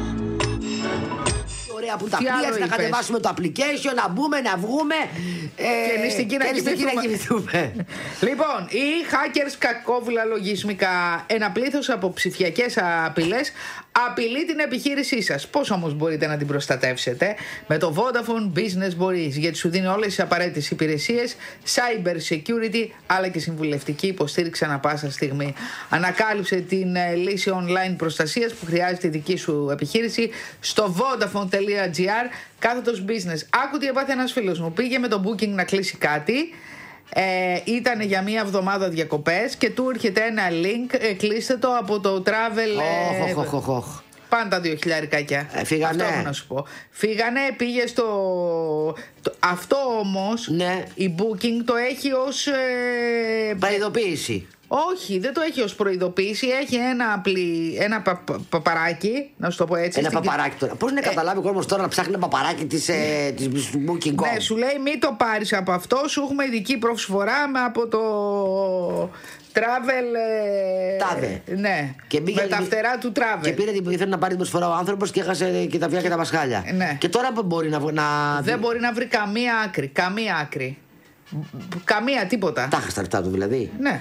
Ωραία που τα πλοία, να κατεβάσουμε το application, να μπούμε, να βγούμε
και νηστική να
κοιμηθούμε.
Λοιπόν, οι hackers κακόβουλα λογισμικά, ένα πλήθος από ψηφιακές απειλές απειλεί την επιχείρησή σας. Πώς όμως μπορείτε να την προστατεύσετε? Με το Vodafone Business μπορείς, γιατί σου δίνει όλες τις απαραίτητες υπηρεσίες, cyber security, αλλά και συμβουλευτική υποστήριξη ανά πάσα στιγμή. Ανακάλυψε την λύση online προστασίας που χρειάζεται η δική σου επιχείρηση στο vodafone.gr/business. Άκου τι έπαθε ένας φίλος μου. Πήγε με το Booking να κλείσει κάτι. Ήταν για μία εβδομάδα διακοπές και του έρχεται ένα link, κλείστε το από το travel. Πάντα 2.000.
Φύγανε.
Αυτό να σου πω. Φύγανε, πήγε στο. Αυτό όμως η Booking το έχει ως
προειδοποίηση.
Όχι, δεν το έχει ως προειδοποίηση. Έχει ένα παπαράκι, να σου το πω έτσι.
Ένα παπαράκι τώρα. Πώς να καταλάβει ο κόσμος τώρα να ψάχνει ένα παπαράκι της Booking.com?
Ναι, σου λέει μην το πάρεις από αυτό, σου έχουμε ειδική προσφορά από το travel.
Τάδε.
Ναι, και με τα φτερά του travel.
Και πήρε την ήθελε να πάρει την προσφορά ο άνθρωπος και έχασε και τα αυτιά και τα πασχάλια.
Ναι.
Και τώρα μπορεί να.
Δεν μπορεί να βρει καμία άκρη. Καμία άκρη. Καμία τίποτα.
Τα χασε τα λεφτά του δηλαδή.
Ναι.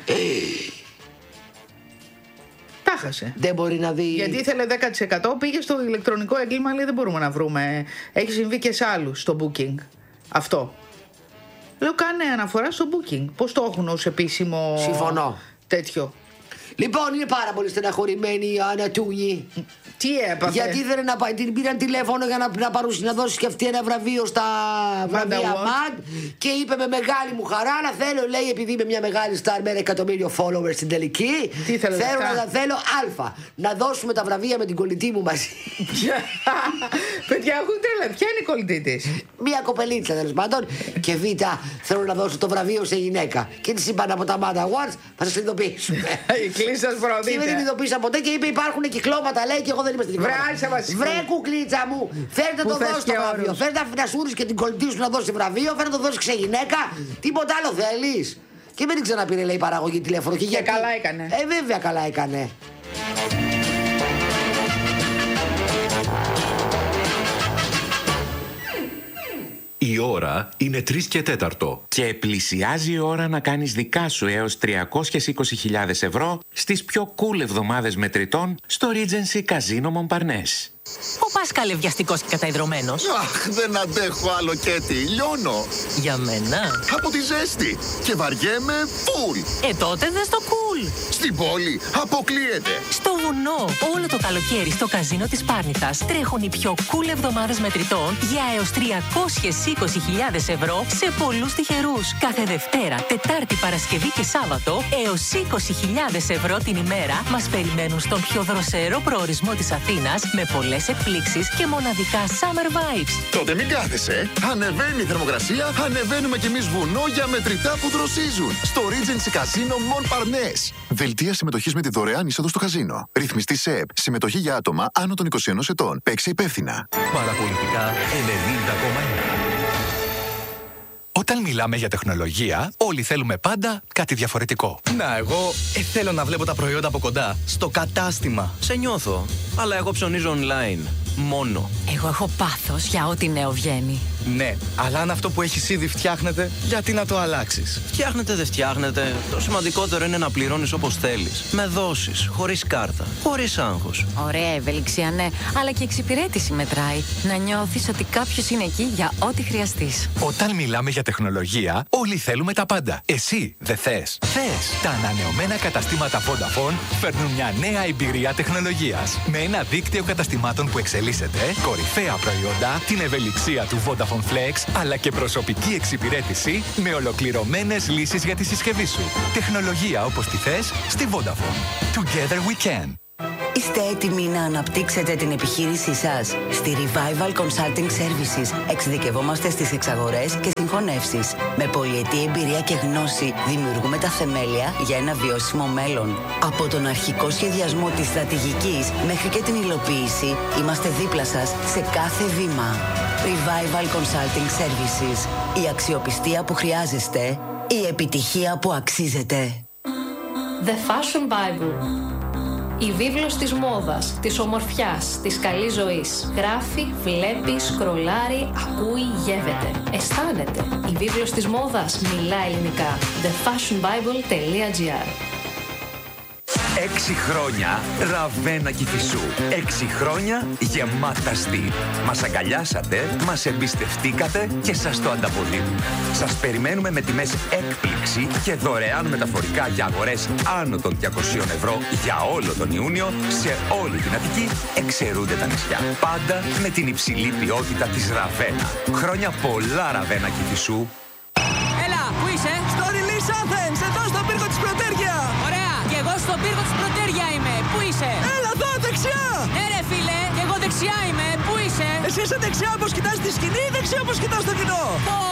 Τα χασε.
Δεν μπορεί να δει.
Γιατί ήθελε 10%, πήγε στο ηλεκτρονικό έγκλημα, λέει δεν μπορούμε να βρούμε. Έχει συμβεί και σε άλλους στο Booking. Αυτό. Λέω κάνε αναφορά στο Booking. Πώς το έχουν ως επίσημο.
Συμφωνώ.
Τέτοιο.
Λοιπόν, είναι πάρα πολύ στεναχωρημένη η Άννα Τούνη.
Τι έπαθε?
Γιατί ήθελε να πάει, την πήραν τηλέφωνο για να δώσει και αυτή ένα βραβείο στα βραβεία MAD και είπε με μεγάλη μου χαρά να θέλω, λέει, επειδή είμαι μια μεγάλη star με 1 εκατομμύριο followers στην τελική.
Τι θέλω
Α, να δώσουμε τα βραβεία με την κολλητή μου μαζί.
Παιδιά, έχουν τρέλα. Ποια είναι η κολλητή της?
Μια κοπελίτσα τέλος πάντων. Και Β, θέλω να δώσω το βραβείο σε γυναίκα. Και της είπαν από τα MAD Awards θα σας ειδοποιήσουμε.
Και
δεν την ειδοποίησα ποτέ και είπε υπάρχουν κυκλώματα, λέει, και εγώ δεν είμαι στην κυκλώματα. Βρε κουκλίτσα μου, φέρε να το δώσει το βραβείο. Φέρε να σούρεις και την κολλητή σου να δώσει βραβείο, φέρε να το δώσει σε γυναίκα. Τίποτα άλλο θέλεις? Και δεν την ξαναπήρε, λέει, η παραγωγή τηλέφωνο. Και γιατί?
Καλά έκανε.
Βέβαια καλά έκανε.
Η ώρα είναι 3 και 4.
Και πλησιάζει η ώρα να κάνεις δικά σου έως 320.000 ευρώ στις πιο cool εβδομάδες μετρητών στο Regency Casino Montparnasse.
Ο Πάσκαλε βιαστικός και καταϊδρωμένος.
Αχ, δεν αντέχω άλλο, Κέτι. Λιώνω.
Για μένα.
Από τη ζέστη. Και βαριέμαι φουλ.
Τότε δες το cool.
Στην πόλη αποκλείεται.
Στο βουνό. Όλο το καλοκαίρι στο καζίνο της Πάρνηθας τρέχουν οι πιο cool εβδομάδες μετρητών για έως 320.000 ευρώ σε πολλούς τυχερούς. Κάθε Δευτέρα, Τετάρτη, Παρασκευή και Σάββατο έως 20.000 ευρώ την ημέρα μας περιμένουν στον πιο δροσερό προορισμό της Αθήνας με πολλά πολλές εκπλήξεις και μοναδικά summer vibes.
Τότε μην κάθεσαι. Ανεβαίνει η θερμοκρασία, ανεβαίνουμε κι εμείς βουνό για μετρητά που δροσίζουν. Στο Regency Casino Montparnasse. Δελτία συμμετοχής με τη δωρεάν είσοδο στο καζίνο. Ρυθμιστή ΣΕΠ. Συμμετοχή για άτομα άνω των 21 ετών. Παίξε υπεύθυνα.
Παραπολιτικά 90,1. Όταν μιλάμε για τεχνολογία, όλοι θέλουμε πάντα κάτι διαφορετικό.
Να, εγώ θέλω να βλέπω τα προϊόντα από κοντά. Στο κατάστημα. Σε νιώθω. Αλλά εγώ ψωνίζω online. Μόνο.
Εγώ έχω πάθος για ό,τι νέο βγαίνει.
Ναι, αλλά αν αυτό που έχεις ήδη φτιάχνεται, γιατί να το αλλάξεις? Φτιάχνεται, δεν φτιάχνεται. Το σημαντικότερο είναι να πληρώνεις όπως θέλεις. Με δόσεις, χωρίς κάρτα, χωρίς άγχος.
Ωραία ευελιξία, ναι, αλλά και εξυπηρέτηση μετράει. Να νιώθεις ότι κάποιος είναι εκεί για ό,τι χρειαστείς.
Όταν μιλάμε για τεχνολογία, όλοι θέλουμε τα πάντα. Εσύ δεν θες? Θες. Τα ανανεωμένα καταστήματα Vodafone φέρνουν μια νέα εμπειρία τεχνολογίας. Με ένα δίκτυο καταστημάτων που εξελίσσεται, κορυφαία προϊόντα, την ευελιξία του Vodafone Flex, αλλά και προσωπική εξυπηρέτηση με ολοκληρωμένες λύσεις για τη συσκευή σου. Τεχνολογία όπως τη θες στη Vodafone. Together we can.
Είστε έτοιμοι να αναπτύξετε την επιχείρησή σας? Στη Revival Consulting Services εξειδικευόμαστε στις εξαγορές και συγχωνεύσεις. Με πολυετή εμπειρία και γνώση δημιουργούμε τα θεμέλια για ένα βιώσιμο μέλλον. Από τον αρχικό σχεδιασμό της στρατηγικής μέχρι και την υλοποίηση, είμαστε δίπλα σας σε κάθε βήμα. Revival Consulting Services. Η αξιοπιστία που χρειάζεστε, η επιτυχία που αξίζετε.
The Fashion Bible. Η βίβλος της μόδας, της ομορφιάς, της καλής ζωής. Γράφει, βλέπει, σκρολάρει, ακούει, γεύεται. Αισθάνεται. Η βίβλος της μόδας μιλά ελληνικά. thefashionbible.gr
6 χρόνια Ραβένα Κηφισού. 6 χρόνια γεμάτα στυλ. Μας αγκαλιάσατε, μας εμπιστευτήκατε και σας το ανταποδίδουμε. Σας περιμένουμε με τιμές έκπληξη και δωρεάν μεταφορικά για αγορές άνω των 200 ευρώ για όλο τον Ιούνιο σε όλη την Αττική, εξαιρούνται τα νησιά. Πάντα με την υψηλή ποιότητα της Ραβένα. Χρόνια πολλά Ραβένα Κηφισού.
Έλα, πού είσαι? Στο Release Athens, εδώ στον πύργο της Πρωτέρια. Ωραία, και εγώ στον πύργο της Πρωτέρια είμαι. Πού είσαι? Έλα εδώ, δεξιά. Ναι ρε φίλε, και εγώ δεξιά είμαι. Πού είσαι? Εσύ είσαι δεξιά όπως κοιτάς τη σκηνή ή δεξιά όπως κοιτάς το κοινό?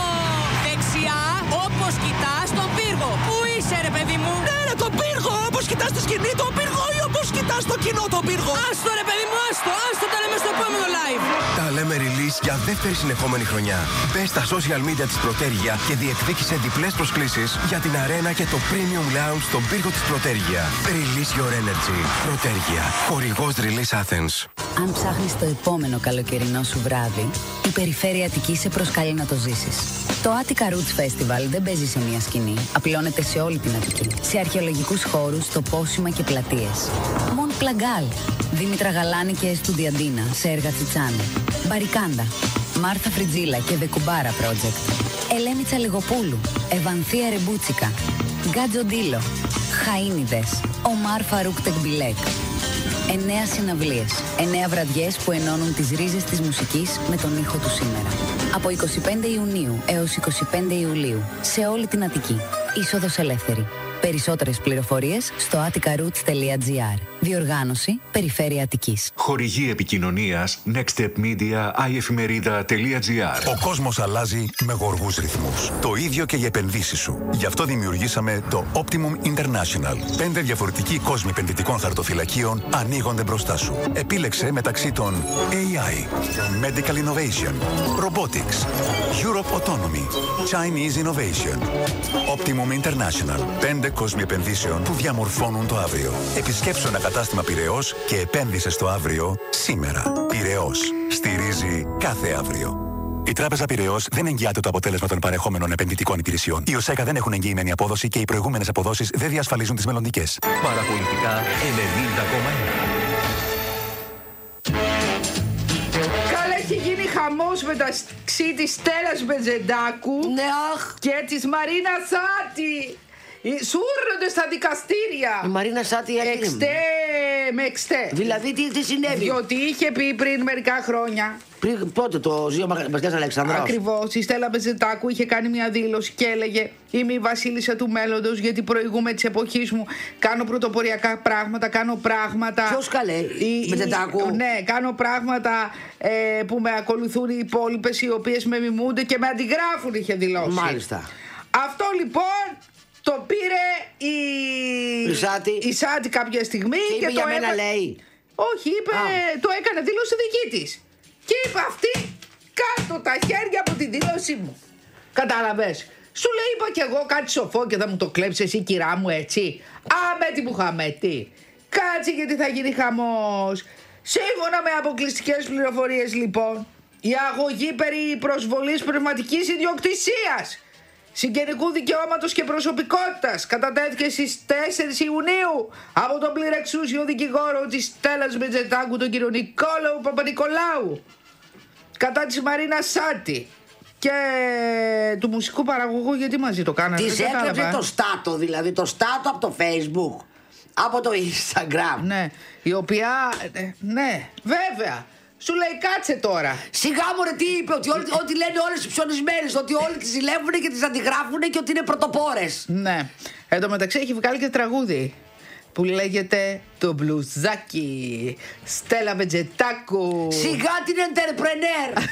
Δεξιά όπως κοιτάς τον πύργο. Πού είσαι ρε παιδί μου? Ναι ρε, τον πύργο, όπως κοιτάς τη σκηνή τον πύργο ή όπως κοιτάς το κοινό τον πύργο? Άστο ρε παιδί μου, άστο τα λέμε στο επόμενο live.
Τα λέμε release για δεύτερη συνεχόμενη χρονιά. Μπες στα social media της Πρωτέρια και διεκδίκησε διπλές προσκλήσεις για την αρένα και το premium lounge στον πύργο της Πρωτέρια. Release your energy. Πρωτέρια. Χορηγός Release Athens.
Αν ψάχνεις το επόμενο καλοκαιρινό σου βράδυ, η Περιφέρεια Αττικής σε προσκαλεί να το ζήσεις. Το Attica Roots Festival δεν παίζει σε μία σκηνή. Απλώνεται σε όλη την Αττική. Σε αρχαιολογικούς χώρους, τοπόσιμα και πλατείες. Μον Πλαγκάλ, Δήμητρα Γαλάνη και Εστουδιαντίνα σε έργα Τσιτσάνη. Μπαρικάντα, Μάρθα Φριτζίλα και The Κουμπάρα Project. Ελένη Τσαλιγοπούλου, Ευανθία Ρεμπούτσικα. Γκάτζο Ντίλο, Χαΐνιδες, Ομάρ Φαρούκ Τεκμπιλέκ. 9 συναυλίες, 9 βραδιές που ενώνουν τις ρίζες της μουσικής με τον ήχο του σήμερα. Από 25 Ιουνίου έως 25 Ιουλίου, σε όλη την Αττική. Είσοδος ελεύθερη. Περισσότερες πληροφορίες στο atticaroots.gr. Διοργάνωση Περιφέρεια Αττικής.
Χορηγή επικοινωνίας nextstepmedia iefημερίδα.gr.
Ο κόσμος αλλάζει με γοργούς ρυθμούς. Το ίδιο και οι επενδύσεις σου. Γι' αυτό δημιουργήσαμε το Optimum International. 5 διαφορετικοί κόσμοι επενδυτικών χαρτοφυλακίων ανοίγονται μπροστά σου. Επίλεξε μεταξύ των AI, Medical Innovation, Robotics, Europe Autonomy, Chinese Innovation. Optimum International. 5 κόσμοι επενδύσεων που διαμορφώνουν το αύριο. Επισκέψου ένα κατάστημα Πειραιώς και επένδυσε στο αύριο σήμερα. Πειραιώς. Στηρίζει κάθε αύριο. Η Τράπεζα Πειραιώς δεν εγγυάται το αποτέλεσμα των παρεχόμενων επενδυτικών υπηρεσιών. Οι ΟΣΕΚΑ δεν έχουν εγγυημένη απόδοση και οι προηγούμενες αποδόσεις δεν διασφαλίζουν τις μελλοντικές.
Παραπολιτικά 90,1.
Καλά, έχει γίνει χαμός μεταξύ της Στέλλας Μπετζεντάκου και της Μαρίνα Σάτη. Σούρνονται στα δικαστήρια.
Η Μαρίνα Σάτι
με εξτέ.
Δηλαδή τι συνέβη?
Διότι είχε πει πριν μερικά χρόνια.
Πριν πότε το Ζήο Βασιλιάς Αλεξανδρός?
Ακριβώς. Η Στέλλα Μπετζετάκου είχε κάνει μια δήλωση και έλεγε: είμαι η βασίλισσα του μέλλοντος, γιατί προηγούμε της εποχής μου. Κάνω πρωτοποριακά πράγματα, κάνω πράγματα.
Ποιος καλέ, η Μπετζετάκου?
Ναι, κάνω πράγματα που με ακολουθούν οι υπόλοιπες, οι οποίες με μιμούνται και με αντιγράφουν, είχε δηλώσει.
Μάλιστα.
Αυτό λοιπόν το πήρε η Σάτι κάποια στιγμή
και είπε για μένα, λέει.
Όχι, είπε, το έκανε δήλωση δική της. Και είπε αυτή, κάτω τα χέρια από τη δήλωσή μου. Κατάλαβες? Σου λέει, είπα κι εγώ κάτι σοφό και θα μου το κλέψεις εσύ, κυρά μου, έτσι. Αμέτη μου χαμέτη. Κάτσε γιατί θα γίνει χαμός. Σύμφωνα με αποκλειστικές πληροφορίες λοιπόν, η αγωγή περί προσβολής πνευματικής ιδιοκτησίας, συγγενικού δικαιώματος και προσωπικότητας κατατέθηκε στις 4 Ιουνίου από τον πληρεξούσιο δικηγόρο της Στέλλας Μπετζετάκου, τον κύριο Νικόλαου Παπα-Νικολάου, κατά της Μαρίνας Σάτι και του μουσικού παραγωγού. Γιατί μαζί το κάνανε?
Της έκλεψε το στάτο, δηλαδή το στάτο από το Facebook, από το Instagram.
Ναι, η οποία, ναι, βέβαια. Σου λέει κάτσε τώρα.
Σιγά μου ρε, τι είπε? Ότι λένε όλες οι ψωνισμένες, ότι όλοι τις ζηλεύουν και τις αντιγράφουν και ότι είναι πρωτοπόρες.
Ναι. Εν τω μεταξύ έχει βγάλει και τραγούδι που λέγεται το μπλουζάκι. Στέλλα Μπετζετάκου.
Σιγά την entrepreneur.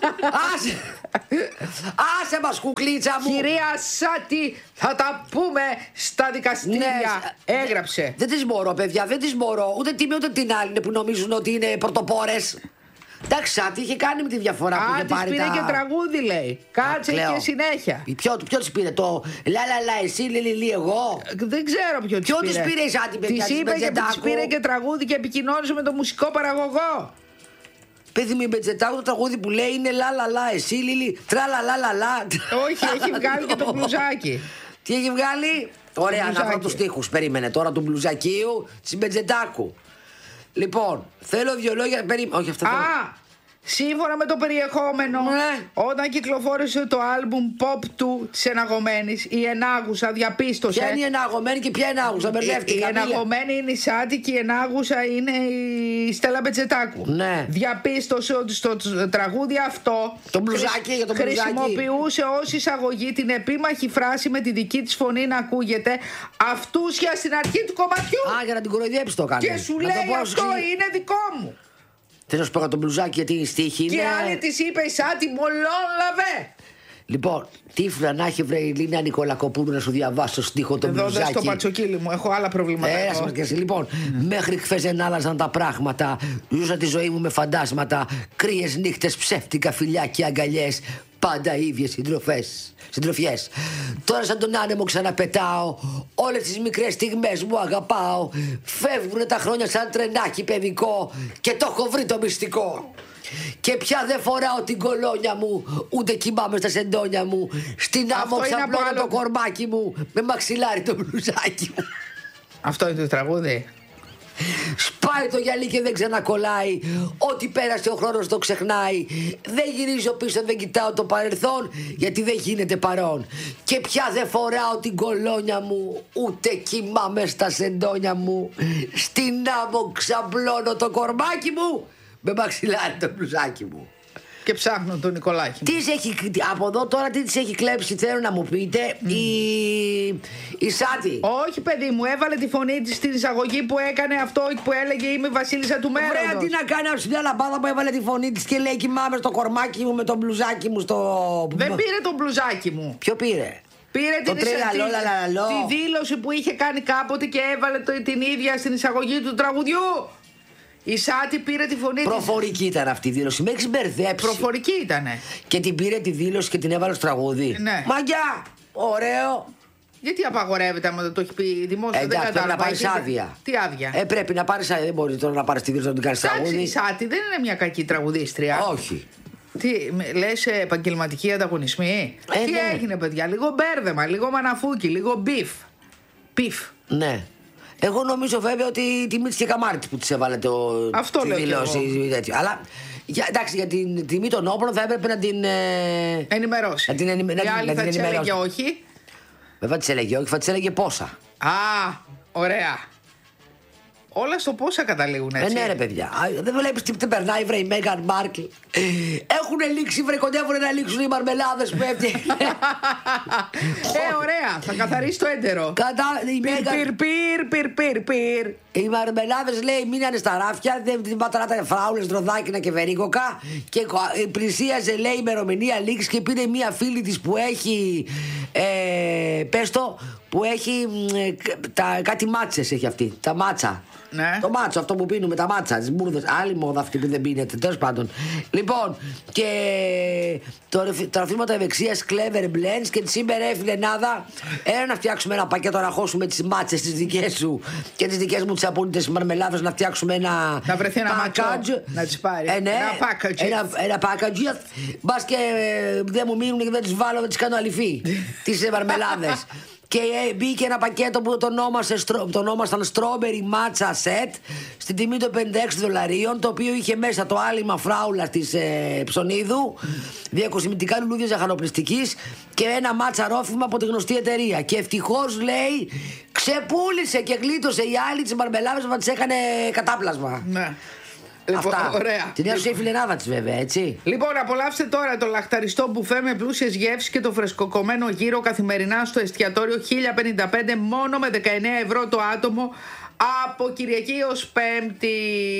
Άσε μας κουκλίτσα μου.
Κυρία Σάτι, θα τα πούμε στα δικαστήρια. Ναι, έγραψε.
Δεν τις μπορώ παιδιά, δεν τις μπορώ. Ούτε τη μία ούτε την άλλη που νομίζουν ότι είναι πρωτοπόρες. Εντάξει, Σάτι είχε κάνει με τη διαφορά που είχε πάρει.
Της πήρε και τραγούδι, λέει. Κάτσε και συνέχεια.
Ποιο της πήρε? Το λα εσύ, λι εγώ.
Δεν ξέρω ποιο της πήρε.
Ποιο της πήρε η Σάτι, παιδιά?
Της είπε και της πήρε και τραγούδι και επικοινώνησε με τον μουσικό παραγωγό.
Παιδί μου, η Μπετζετάκου το τραγούδι που λέει είναι λα εσύ, λι τραλαλαλαλα.
Όχι, έχει βγάλει και το μπλουζάκι.
Τι έχει βγάλει? Ωραία, να βρω τους στίχους. Περίμενε τώρα του μπλουζακίου της Μπετζετάκου. Λοιπόν, θέλω 2 λόγια. Όχι, αυτά
σύμφωνα με το περιεχόμενο, όταν κυκλοφόρησε το άλμπουμ pop του της εναγωμένης, η ενάγουσα διαπίστωσε.
Ποια είναι η εναγωμένη και ποια ενάγουσα? Μπερδεύτηκα.
Η εναγωμένη είναι η Σάτι και η ενάγουσα είναι η Στέλλα Μπετζετάκου.
Ναι.
Διαπίστωσε ότι στο τραγούδι αυτό
το μπλουζάκι, για το
χρησιμοποιούσε ως εισαγωγή την επίμαχη φράση με τη δική της φωνή να ακούγεται αυτούσια στην αρχή του κομματιού.
Για να την κοροϊδέψει το έκανε.
Και σου λέει αυτό είναι δικό μου.
Θέλω να σου πω το μπλουζάκι γιατί η στίχη είναι.
Και άλλη της είπε η Σάτι μολόλαβε.
Λοιπόν, τύφλα να έχει βρε η Λίνα Νικολακοπούλου να σου διαβάσω στίχο το μπλουζάκι.
Εδώ στο πατσοκύλι μου, έχω άλλα προβλήματα.
Λοιπόν, μέχρι χθες δεν άλλαζαν τα πράγματα. Ζούσα τη ζωή μου με φαντάσματα. Κρύες νύχτες, ψεύτικα φιλιά και αγκαλιές. Πάντα ίδιες συντροφιές. Τώρα σαν τον άνεμο ξαναπετάω. Όλες τις μικρές στιγμές μου αγαπάω. Φεύγουνε τα χρόνια σαν τρενάκι παιδικό. Και το έχω βρει το μυστικό. Και πια δεν φοράω την κολόνια μου, ούτε κοιμάμαι στα σεντόνια μου. Στην άμμο ξαπλώνω το κορμάκι μου, με μαξιλάρι το μπλουζάκι μου.
Αυτό είναι το τραγούδι.
Σπάει το γυαλί και δεν ξανακολλάει. Ό,τι πέρασε ο χρόνος το ξεχνάει. Δεν γυρίζω πίσω, δεν κοιτάω το παρελθόν, γιατί δεν γίνεται παρόν. Και πια δεν φοράω την κολόνια μου, ούτε κοιμάμαι στα σεντόνια μου. Στην άμμο ξαπλώνω το κορμάκι μου, με μαξιλάρι το μπλουζάκι μου.
Και ψάχνω τον Νικολάκη.
Από εδώ τώρα τι της έχει κλέψει, θέλω να μου πείτε, η Σάτι.
Όχι παιδί μου, έβαλε τη φωνή της στην εισαγωγή που έκανε αυτό που έλεγε είμαι η βασίλισσα του μέλλοντος.
Ωραία, τι να κάνει από μια λαμπάδα που έβαλε τη φωνή της και λέει κοιμάμαι στο κορμάκι μου με το μπλουζάκι μου στο...
Δεν πήρε το μπλουζάκι μου.
Ποιο πήρε?
Πήρε τη δήλωση που είχε κάνει κάποτε και έβαλε την ίδια στην εισαγωγή του τραγουδιού. Η Σάτι πήρε τη φωνή.
Προφορική ήταν αυτή η δήλωση. Με έχεις μπερδέψει.
Προφορική ήτανε.
Και την πήρε τη δήλωση και την έβαλε στο τραγούδι.
Ναι.
Μαγιά! Ωραίο.
Γιατί απαγορεύεται άμα δεν το έχει πει δημόσια? Δεν
πρέπει να πάρει άδεια.
Τι άδεια?
Πρέπει να πάρει άδεια. Δεν μπορεί τώρα να πάρει τη δήλωση να την κάνει τραγούδι.
Η Σάτι δεν είναι μια κακή τραγουδίστρια.
Όχι.
Τι, λες επαγγελματική ανταγωνισμή? Τι έγινε παιδιά? Λίγο μπέρδεμα, λίγο μαναφούκι, λίγο μπιφ.
Ναι. Εγώ νομίζω βέβαια ότι τιμή της και καμάρι της που της έβαλε
τη
δήλωση. Αλλά εντάξει, για την τιμή των όπλων θα έπρεπε να την
ενημερώσει.
Να την
ενημερώσει. Και όχι.
Βέβαια της έλεγε όχι, θα της έλεγε πόσα.
Α, ωραία. Όλα στο πόσα καταλήγουν έτσι.
Ναι ρε παιδιά, δεν βλέπεις τι περνάει βρε η Μέγαν Μάρκλ. Έχουν λήξει, βρε κοντεύουν να λήξουν οι μαρμελάδες που έφτιαξε.
Ωραία, θα καθαρίσει το έντερο. Πυρ.
Οι μαρμελάδες λέει μείνανε στα ράφια, δεν πατράτε φράουλες, δροδάκινα και βερίκοκα. Και πλησίαζε λέει η ημερομηνία λήξη και πήρε μία φίλη της που έχει, πες το, που έχει κάτι μάτσες έχει αυτή, τα μάτσα.
Ναι.
Το μάτσο αυτό που πίνουμε, τα μάτσα, τις μπουρδες. Άλλη μόδα αυτή που δεν πίνετε, τέλος πάντων. Λοιπόν, και τα ροφήματα ευεξίας Clever Blends και σήμερα έφυγε Νάδα. Έλα να φτιάξουμε ένα πακέτο να χώσουμε τις μάτσες τις δικές σου και τις δικές μου τις απόλυτες μαρμελάδες, να φτιάξουμε ένα.
Να βρεθεί ένα μάτσο να τις πάρει.
Ναι, ένα package. Μπας και δεν μου μείνουν και δεν τις βάλω, δεν τις κάνω αληφή. Τις μαρμελάδες. Και μπήκε ένα πακέτο που το ονόμασταν Strawberry Matcha Set στην τιμή των $56, το οποίο είχε μέσα το άλυμα φράουλα της ψωνίδου, διακοσμητικά λουλούδια ζαχαροπληστικής και ένα μάτσα ρόφημα από τη γνωστή εταιρεία. Και ευτυχώς λέει ξεπούλησε και γλίτωσε η άλλη τις μαρμελάδες που τις έκανε κατάπλασμα.
Ναι.
Αυτά.
Ωραία.
Την έδωσε η φιλενάδα της βέβαια, έτσι.
Λοιπόν, απολαύστε τώρα το λαχταριστό μπουφέ με πλούσιες γεύσεις και το φρεσκοκομμένο γύρο καθημερινά στο εστιατόριο 1055 μόνο με 19 ευρώ το άτομο από Κυριακή ως Πέμπτη.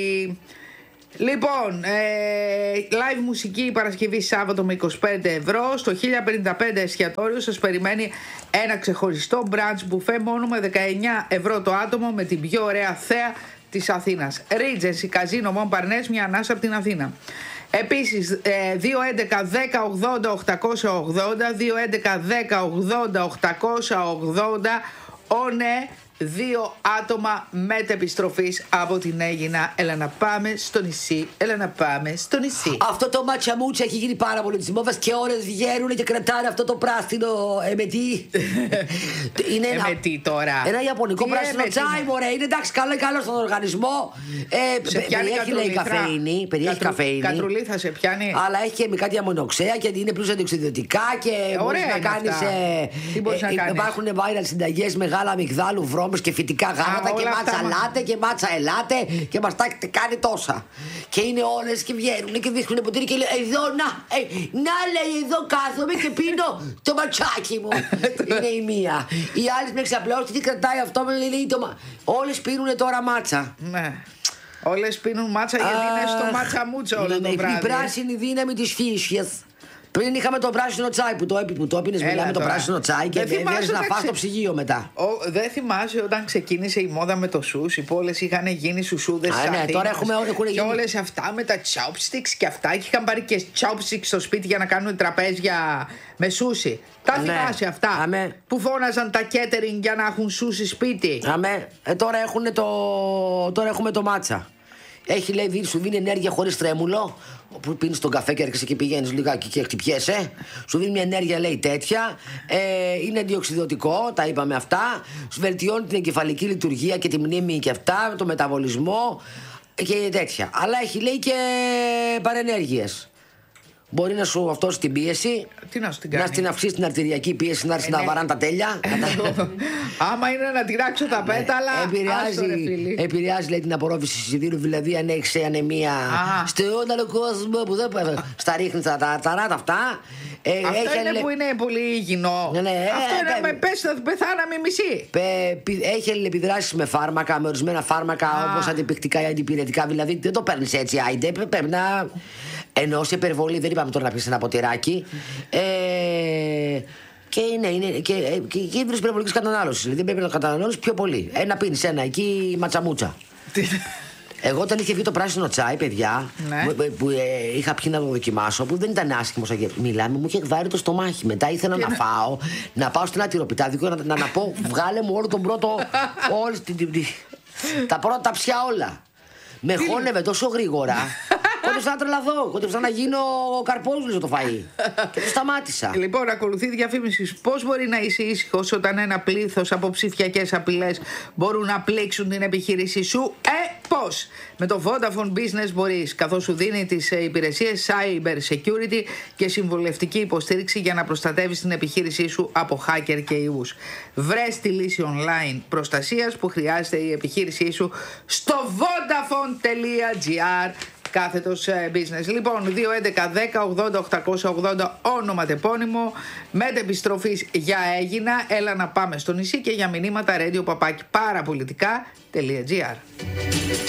Λοιπόν, live μουσική Παρασκευή Σάββατο με 25 ευρώ. Στο 1055 εστιατόριο σας περιμένει ένα ξεχωριστό brunch μπουφέ μόνο με 19 ευρώ το άτομο με την πιο ωραία θέα της Αθήνας. Regency Casino Montparnasse, μια ανάσα από την Αθήνα. Επίσης 211 10 80 880, 211 10 80 880, ναι, 2 άτομα μετεπιστροφής από την Αίγινα. Έλα να πάμε στο νησί, έλα να πάμε στο νησί.
Αυτό το ματσαμούτσα έχει γίνει πάρα πολύ της μόδας και ώρες βγαίνουν και κρατάνε αυτό το πράσινο εμετί. Είναι
εμετί τώρα.
Ένα ιαπωνικό πράσινο τσάι, μωρέ. Είναι εντάξει, καλό στον οργανισμό. Περιέχει λέει καφεΐνη. Περιέχει καφεΐνη.
Κατρουλή θα σε πιάνει.
Αλλά έχει και κάτι αμμονοξέα και είναι πλούσια αντιοξυδοτικά και μπορείς να κάνεις. Υπάρχουν viral συνταγές μεγάλα αμυγδάλου, και φυτικά γάλατα και μάτσα λάτε και μάτσα ελάτε και μας τα κάνει τόσα. Και είναι όλες και βγαίνουν και δείχνουν ποτήρι και λέει εδώ να λέει εδώ κάθομαι και πίνω το ματσάκι μου. Είναι η μία. Η άλλη με εξαπλώσει τι κρατάει αυτό με λέει όλες πίνουν τώρα μάτσα.
Ναι. Όλες πίνουν μάτσα γιατί είναι στο μάτσα μούτσα όλο το βράδυ.
Η πράσινη δύναμη της φύσης. Πριν είχαμε το πράσινο τσάι που το έπινες, μιλάμε το πράσινο τσάι και δεν να φας το ψυγείο μετά.
Δεν θυμάσαι όταν ξεκίνησε η μόδα με το σούσι που όλες είχαν γίνει σουσούδες
στις Αθήνας. Τώρα έχουμε
και όλες αυτά με τα chopsticks και αυτά και είχαν πάρει και chopsticks στο σπίτι για να κάνουν τραπέζια με σούσι. Τα θυμάσαι αυτά που φώναζαν τα catering για να έχουν σούσι σπίτι.
Τώρα έχουμε το μάτσα. Έχει λέει, σου δίνει ενέργεια χωρίς τρέμουλο. Που πίνεις τον καφέ και έρχεσαι και πηγαίνεις λιγάκι και χτυπιέσαι. Σου δίνει μια ενέργεια λέει τέτοια. Είναι αντιοξυδοτικό, τα είπαμε αυτά. Σου βελτιώνει την εγκεφαλική λειτουργία και τη μνήμη και αυτά, το μεταβολισμό και τέτοια. Αλλά έχει λέει και παρενέργειες. Μπορεί να σου αυτό την πίεση.
Τι να σου την κάνει.
Να στην αυξήσει την αρτηριακή πίεση, να έρθει να βαράνε τα τέλεια.
Άμα είναι να τυράξω τα πέταλα.
Επηρεάζει λέει την απορρόφηση σιδήρου, δηλαδή αν έχει ανεμία στον άλλο κόσμο που δεν πάει. Στα ρίχνει τα ράτα αυτά.
Αυτό είναι που είναι πολύ υγιεινό. Αυτό είναι με πες θα πεθάναμε μισή.
Έχει αλληλεπιδράσεις με φάρμακα, με ορισμένα φάρμακα όπως αντιπικτικά ή αντιπηρετικά. Δηλαδή δεν το παίρνεις έτσι, άιντε. Πρέπει να. Ενώ σε υπερβολή, δεν είπαμε τώρα να πεις ένα ποτηράκι. Και είναι και κίνδυνος υπερβολικής κατανάλωσης. Δηλαδή δεν πρέπει να καταναλώνεις πιο πολύ. Να πίνεις ένα εκεί ματσαμούτσα. Εγώ όταν είχε βγει το πράσινο τσάι, παιδιά, που είχα πιει να το δοκιμάσω, που δεν ήταν άσχημο σαν γεύση. Μιλάμε, μου είχε εκβάρει το στομάχι. Μετά ήθελα να φάω, να πάω στην ατυροπιτάδικο να πω, βγάλε μου όλο τον πρώτο. Τα πρώτα ψιά όλα. Με χώνευε τόσο γρήγορα Κόντεψα να τρελαθώ. Κόντεψα να γίνω ο Καρπόζουλος το φαΐ. Και το σταμάτησα.
Λοιπόν, ακολουθεί διαφήμιση. Πώς μπορεί να είσαι ήσυχος όταν ένα πλήθος από ψηφιακές απειλές μπορούν να πλήξουν την επιχείρησή σου? Πώς? Με το Vodafone Business μπορείς, καθώς σου δίνει τις υπηρεσίες Cyber Security και συμβουλευτική υποστήριξη για να προστατεύεις την επιχείρησή σου από hacker και ιούς. Βρες τη λύση online προστασίας που χρειάζεται η επιχείρησή σου στο vodafone.gr /business. Λοιπόν, 211-10-80-880 όνομα τεπώνυμο, μετεπιστροφής για έγινα, έλα να πάμε στο νησί και για μηνύματα radio papaki parapolitica.gr.